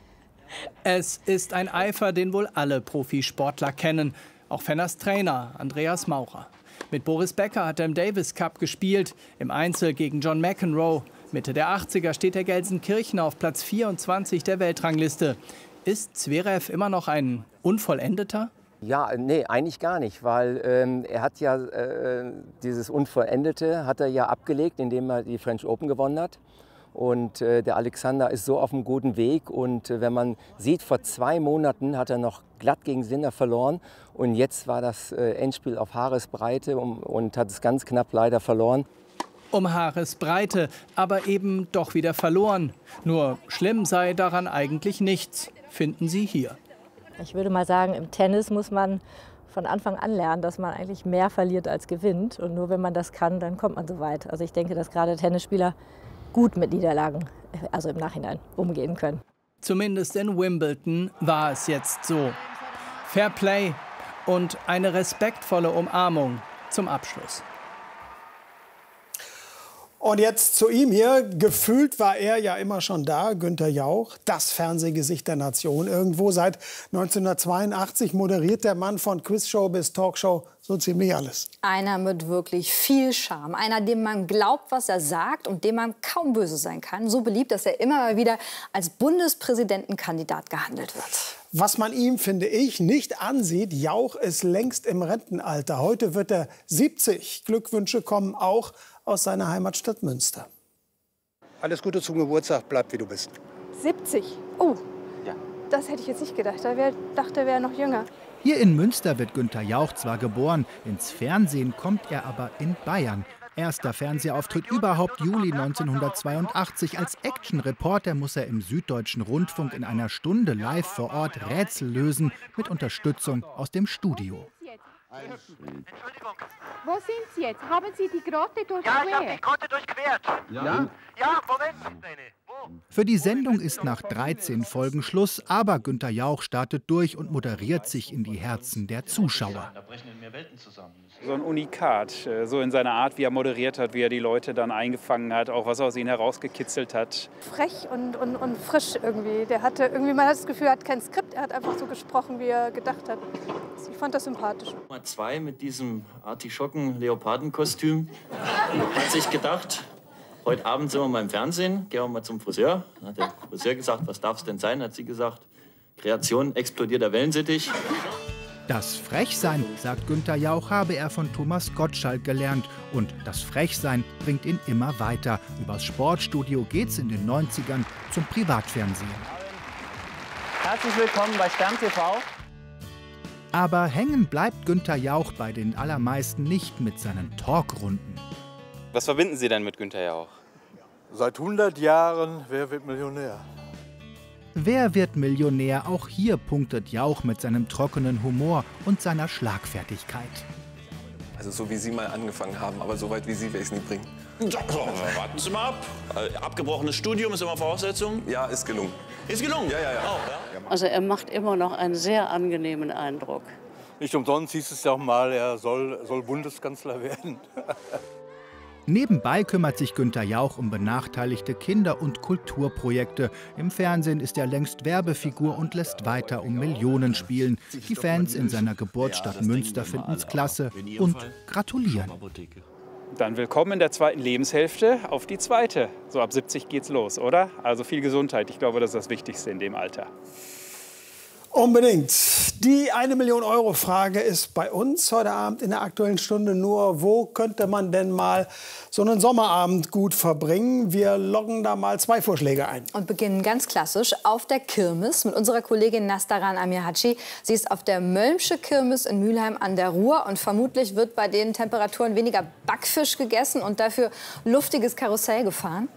Es ist ein Eifer, den wohl alle Profisportler kennen. Auch Fennas Trainer Andreas Maurer. Mit Boris Becker hat er im Davis Cup gespielt, im Einzel gegen John McEnroe. Mitte der achtziger steht der Gelsenkirchener auf Platz vierundzwanzig der Weltrangliste. Ist Zverev immer noch ein Unvollendeter? Ja, nee, eigentlich gar nicht, weil ähm, er hat ja äh, dieses Unvollendete hat er ja abgelegt, indem er die French Open gewonnen hat. Und äh, der Alexander ist so auf einem guten Weg. Und äh, wenn man sieht, vor zwei Monaten hat er noch glatt gegen Sinner verloren. Und jetzt war das äh, Endspiel auf Haaresbreite und, und hat es ganz knapp leider verloren. Um Haaresbreite, aber eben doch wieder verloren. Nur schlimm sei daran eigentlich nichts, finden Sie hier. Ich würde mal sagen, im Tennis muss man von Anfang an lernen, dass man eigentlich mehr verliert als gewinnt. Und nur wenn man das kann, dann kommt man so weit. Also ich denke, dass gerade Tennisspieler gut mit Niederlagen, also im Nachhinein, umgehen können. Zumindest in Wimbledon war es jetzt so. Fair Play und eine respektvolle Umarmung zum Abschluss. Und jetzt zu ihm hier. Gefühlt war er ja immer schon da, Günther Jauch, das Fernsehgesicht der Nation. Irgendwo seit neunzehnhundertzweiundachtzig moderiert der Mann von Quizshow bis Talkshow so ziemlich alles. Einer mit wirklich viel Charme. Einer, dem man glaubt, was er sagt und dem man kaum böse sein kann. So beliebt, dass er immer mal wieder als Bundespräsidentenkandidat gehandelt wird. Was man ihm, finde ich, nicht ansieht, Jauch ist längst im Rentenalter. Heute wird er siebzig. Glückwünsche kommen auch aus seiner Heimatstadt Münster. Alles Gute zum Geburtstag, bleib wie du bist. siebzig? Oh, ja. Das hätte ich jetzt nicht gedacht. Ich dachte, er wäre noch jünger. Hier in Münster wird Günther Jauch zwar geboren, ins Fernsehen kommt er aber in Bayern. Erster Fernsehauftritt überhaupt Juli neunzehnhundertzweiundachtzig. Als Action-Reporter muss er im Süddeutschen Rundfunk in einer Stunde live vor Ort Rätsel lösen mit Unterstützung aus dem Studio. Entschuldigung. Wo sind Sie jetzt? Haben Sie die Grotte durchquert? Ja, ich habe die Grotte durchquert. Ja? Ja, Moment. Für die Sendung ist nach dreizehn Folgen Schluss, aber Günther Jauch startet durch und moderiert sich in die Herzen der Zuschauer. So ein Unikat, so in seiner Art, wie er moderiert hat, wie er die Leute dann eingefangen hat, auch was aus ihnen herausgekitzelt hat. Frech und, und, und frisch irgendwie. Der hatte irgendwie, man hat das Gefühl, er hat kein Skript, er hat einfach so gesprochen, wie er gedacht hat. Ich fand das sympathisch. Nummer zwei mit diesem Artischocken-Leopardenkostüm hat sich gedacht, heute Abend sind wir mal im Fernsehen, gehen wir mal zum Friseur. Dann hat der Friseur gesagt, was darf es denn sein? Hat sie gesagt, Kreation explodiert der Wellensittich. Das Frechsein, sagt Günther Jauch, habe er von Thomas Gottschalk gelernt. Und das Frechsein bringt ihn immer weiter. Übers Sportstudio geht's in den neunzigern zum Privatfernsehen. Herzlich willkommen bei Stern T V. Aber hängen bleibt Günther Jauch bei den allermeisten nicht mit seinen Talkrunden. Was verbinden Sie denn mit Günther Jauch? Seit hundert Jahren, wer wird Millionär? Wer wird Millionär? Auch hier punktet Jauch mit seinem trockenen Humor und seiner Schlagfertigkeit. Also so wie Sie mal angefangen haben, aber so weit wie Sie werde ich es nie bringen. Ja, so, warten Sie mal ab. Abgebrochenes Studium ist immer Voraussetzung? Ja, ist gelungen. Ist gelungen? Ja, ja, ja. Auch, ja. Also er macht immer noch einen sehr angenehmen Eindruck. Nicht umsonst hieß es ja auch mal, er soll, soll Bundeskanzler werden. Nebenbei kümmert sich Günther Jauch um benachteiligte Kinder- und Kulturprojekte. Im Fernsehen ist er längst Werbefigur und lässt weiter um Millionen spielen. Die Fans in seiner Geburtsstadt Münster finden es klasse und gratulieren. Dann willkommen in der zweiten Lebenshälfte auf die zweite. So ab siebzig geht's los, oder? Also viel Gesundheit. Ich glaube, das ist das Wichtigste in dem Alter. Unbedingt. Die eine Million Euro Frage ist bei uns heute Abend in der Aktuellen Stunde nur, wo könnte man denn mal so einen Sommerabend gut verbringen? Wir loggen da mal zwei Vorschläge ein. Und beginnen ganz klassisch auf der Kirmes mit unserer Kollegin Nastaran Amirhaci. Sie ist auf der Mölmsche Kirmes in Mülheim an der Ruhr und vermutlich wird bei den Temperaturen weniger Backfisch gegessen und dafür luftiges Karussell gefahren.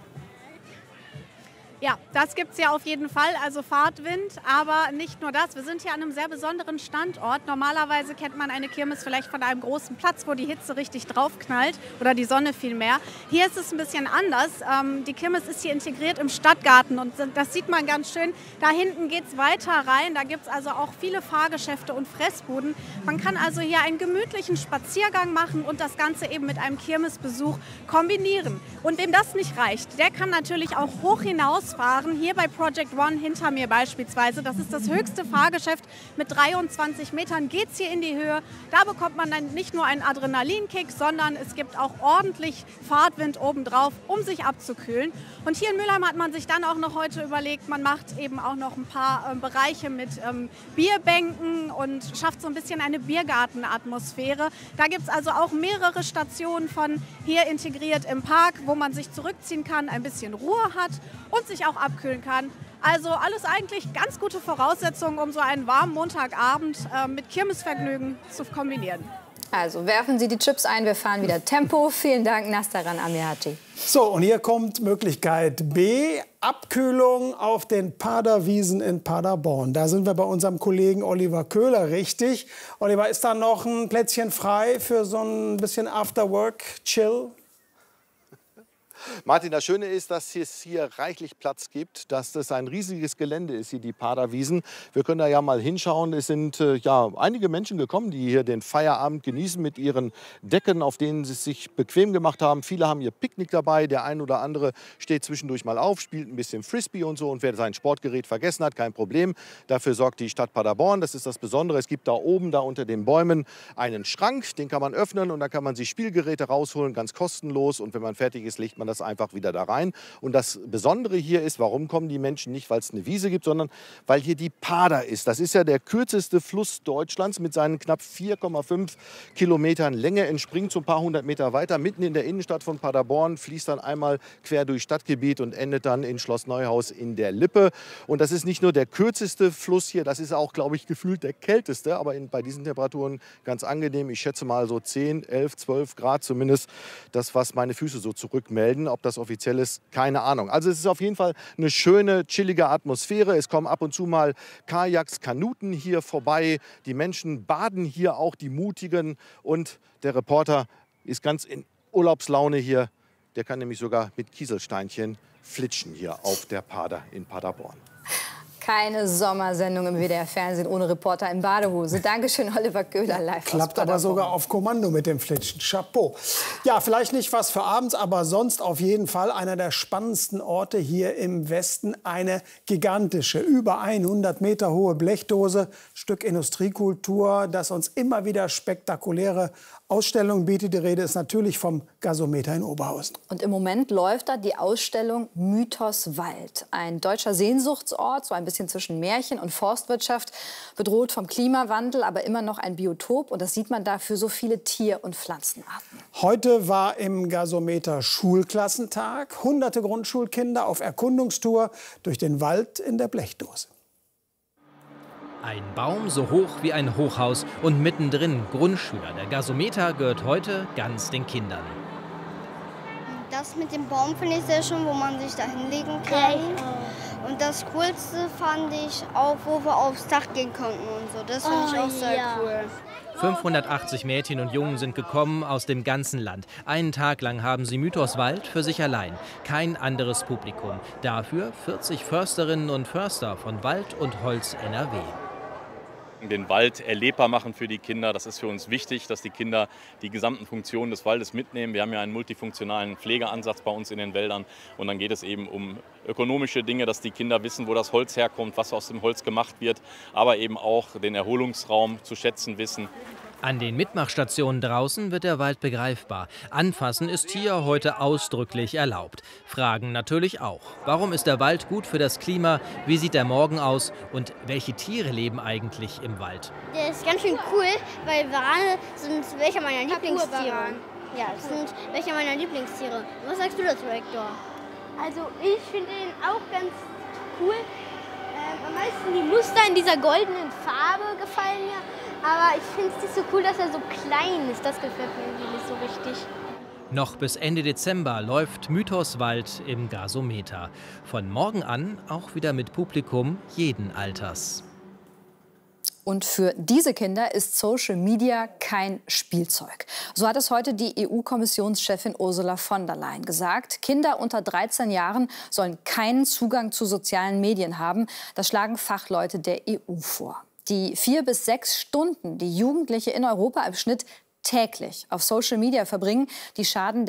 Ja, das gibt es ja auf jeden Fall, also Fahrtwind, aber nicht nur das. Wir sind hier an einem sehr besonderen Standort. Normalerweise kennt man eine Kirmes vielleicht von einem großen Platz, wo die Hitze richtig draufknallt oder die Sonne vielmehr. Hier ist es ein bisschen anders. Ähm, die Kirmes ist hier integriert im Stadtgarten und das sieht man ganz schön. Da hinten geht es weiter rein, da gibt es also auch viele Fahrgeschäfte und Fressbuden. Man kann also hier einen gemütlichen Spaziergang machen und das Ganze eben mit einem Kirmesbesuch kombinieren. Und wem das nicht reicht, der kann natürlich auch hoch hinaus fahren. Hier bei Project One hinter mir beispielsweise. Das ist das höchste Fahrgeschäft. Mit dreiundzwanzig Metern geht es hier in die Höhe. Da bekommt man dann nicht nur einen Adrenalinkick, sondern es gibt auch ordentlich Fahrtwind obendrauf, um sich abzukühlen. Und hier in Mülheim hat man sich dann auch noch heute überlegt, man macht eben auch noch ein paar äh, Bereiche mit ähm, Bierbänken und schafft so ein bisschen eine Biergartenatmosphäre. Da gibt es also auch mehrere Stationen von hier integriert im Park, wo man sich zurückziehen kann, ein bisschen Ruhe hat und sich auch abkühlen kann. Also alles eigentlich ganz gute Voraussetzungen, um so einen warmen Montagabend äh, mit Kirmesvergnügen zu kombinieren. Also werfen Sie die Chips ein, wir fahren wieder Tempo. Vielen Dank, Nastaran Amirhaci. So, und hier kommt Möglichkeit B, Abkühlung auf den Paderwiesen in Paderborn. Da sind wir bei unserem Kollegen Oliver Köhler richtig. Oliver, ist da noch ein Plätzchen frei für so ein bisschen After-Work-Chill? Martin, das Schöne ist, dass es hier reichlich Platz gibt, dass das ein riesiges Gelände ist, hier die Paderwiesen. Wir können da ja mal hinschauen. Es sind äh, ja einige Menschen gekommen, die hier den Feierabend genießen mit ihren Decken, auf denen sie sich bequem gemacht haben. Viele haben ihr Picknick dabei. Der ein oder andere steht zwischendurch mal auf, spielt ein bisschen Frisbee und so. Und wer sein Sportgerät vergessen hat, kein Problem. Dafür sorgt die Stadt Paderborn. Das ist das Besondere. Es gibt da oben, da unter den Bäumen, einen Schrank. Den kann man öffnen und da kann man sich Spielgeräte rausholen, ganz kostenlos. Und wenn man fertig ist, legt man das einfach wieder da rein. Und das Besondere hier ist, warum kommen die Menschen nicht, weil es eine Wiese gibt, sondern weil hier die Pader ist. Das ist ja der kürzeste Fluss Deutschlands mit seinen knapp vier Komma fünf Kilometern Länge. Entspringt so ein paar hundert Meter weiter. Mitten in der Innenstadt von Paderborn, fließt dann einmal quer durch Stadtgebiet und endet dann in Schloss Neuhaus in der Lippe. Und das ist nicht nur der kürzeste Fluss hier, das ist auch, glaube ich, gefühlt der kälteste. Aber in, bei diesen Temperaturen ganz angenehm. Ich schätze mal so zehn, elf, zwölf Grad zumindest. Das, was meine Füße so zurückmelden. Ob das offiziell ist, keine Ahnung. Also es ist auf jeden Fall eine schöne, chillige Atmosphäre. Es kommen ab und zu mal Kajaks, Kanuten hier vorbei. Die Menschen baden hier auch, die Mutigen. Und der Reporter ist ganz in Urlaubslaune hier. Der kann nämlich sogar mit Kieselsteinchen flitschen hier auf der Pader in Paderborn. Keine Sommersendung im W D R-Fernsehen ohne Reporter in Badehose. Dankeschön, Oliver Köhler, live Klappt aber sogar auf Kommando mit dem Flitschen. Chapeau. Ja, vielleicht nicht was für abends, aber sonst auf jeden Fall einer der spannendsten Orte hier im Westen. Eine gigantische, über hundert Meter hohe Blechdose. Stück Industriekultur, das uns immer wieder spektakuläre Ausstellungen bietet. Die Rede ist natürlich vom Gasometer in Oberhausen. Und im Moment läuft da die Ausstellung Mythos Wald. Ein deutscher Sehnsuchtsort, so ein bisschen zwischen Märchen und Forstwirtschaft, bedroht vom Klimawandel, aber immer noch ein Biotop. Und das sieht man da für so viele Tier- und Pflanzenarten. Heute war im Gasometer Schulklassentag. Hunderte Grundschulkinder auf Erkundungstour durch den Wald in der Blechdose. Ein Baum so hoch wie ein Hochhaus und mittendrin Grundschüler. Der Gasometer gehört heute ganz den Kindern. Das mit dem Baum finde ich sehr schön, wo man sich da hinlegen kann. Und das Coolste fand ich auch, wo wir aufs Dach gehen konnten und so. Das finde ich auch sehr cool. fünfhundertachtzig Mädchen und Jungen sind gekommen aus dem ganzen Land. Einen Tag lang haben sie Mythos Wald für sich allein. Kein anderes Publikum. Dafür vierzig Försterinnen und Förster von Wald und Holz N R W. Den Wald erlebbar machen für die Kinder. Das ist für uns wichtig, dass die Kinder die gesamten Funktionen des Waldes mitnehmen. Wir haben ja einen multifunktionalen Pflegeansatz bei uns in den Wäldern. Und dann geht es eben um ökonomische Dinge, dass die Kinder wissen, wo das Holz herkommt, was aus dem Holz gemacht wird. Aber eben auch den Erholungsraum zu schätzen wissen. An den Mitmachstationen draußen wird der Wald begreifbar. Anfassen ist hier heute ausdrücklich erlaubt. Fragen natürlich auch. Warum ist der Wald gut für das Klima? Wie sieht der Morgen aus? Und welche Tiere leben eigentlich im Wald? Der ist ganz schön cool, weil Warane sind welche meiner Lieblingstiere. Ja, das sind welche meiner Lieblingstiere. Was sagst du dazu, Hector? Also ich finde ihn auch ganz cool. Ähm, am meisten die Muster in dieser goldenen Farbe gefallen mir. Aber ich finde es nicht so cool, dass er so klein ist. Das gefällt mir irgendwie nicht so richtig. Noch bis Ende Dezember läuft Mythoswald im Gasometer. Von morgen an auch wieder mit Publikum jeden Alters. Und für diese Kinder ist Social Media kein Spielzeug. So hat es heute die E U-Kommissionschefin Ursula von der Leyen gesagt. Kinder unter dreizehn Jahren sollen keinen Zugang zu sozialen Medien haben. Das schlagen Fachleute der E U vor. Die vier bis sechs Stunden, die Jugendliche in Europa im Schnitt täglich auf Social Media verbringen, die schaden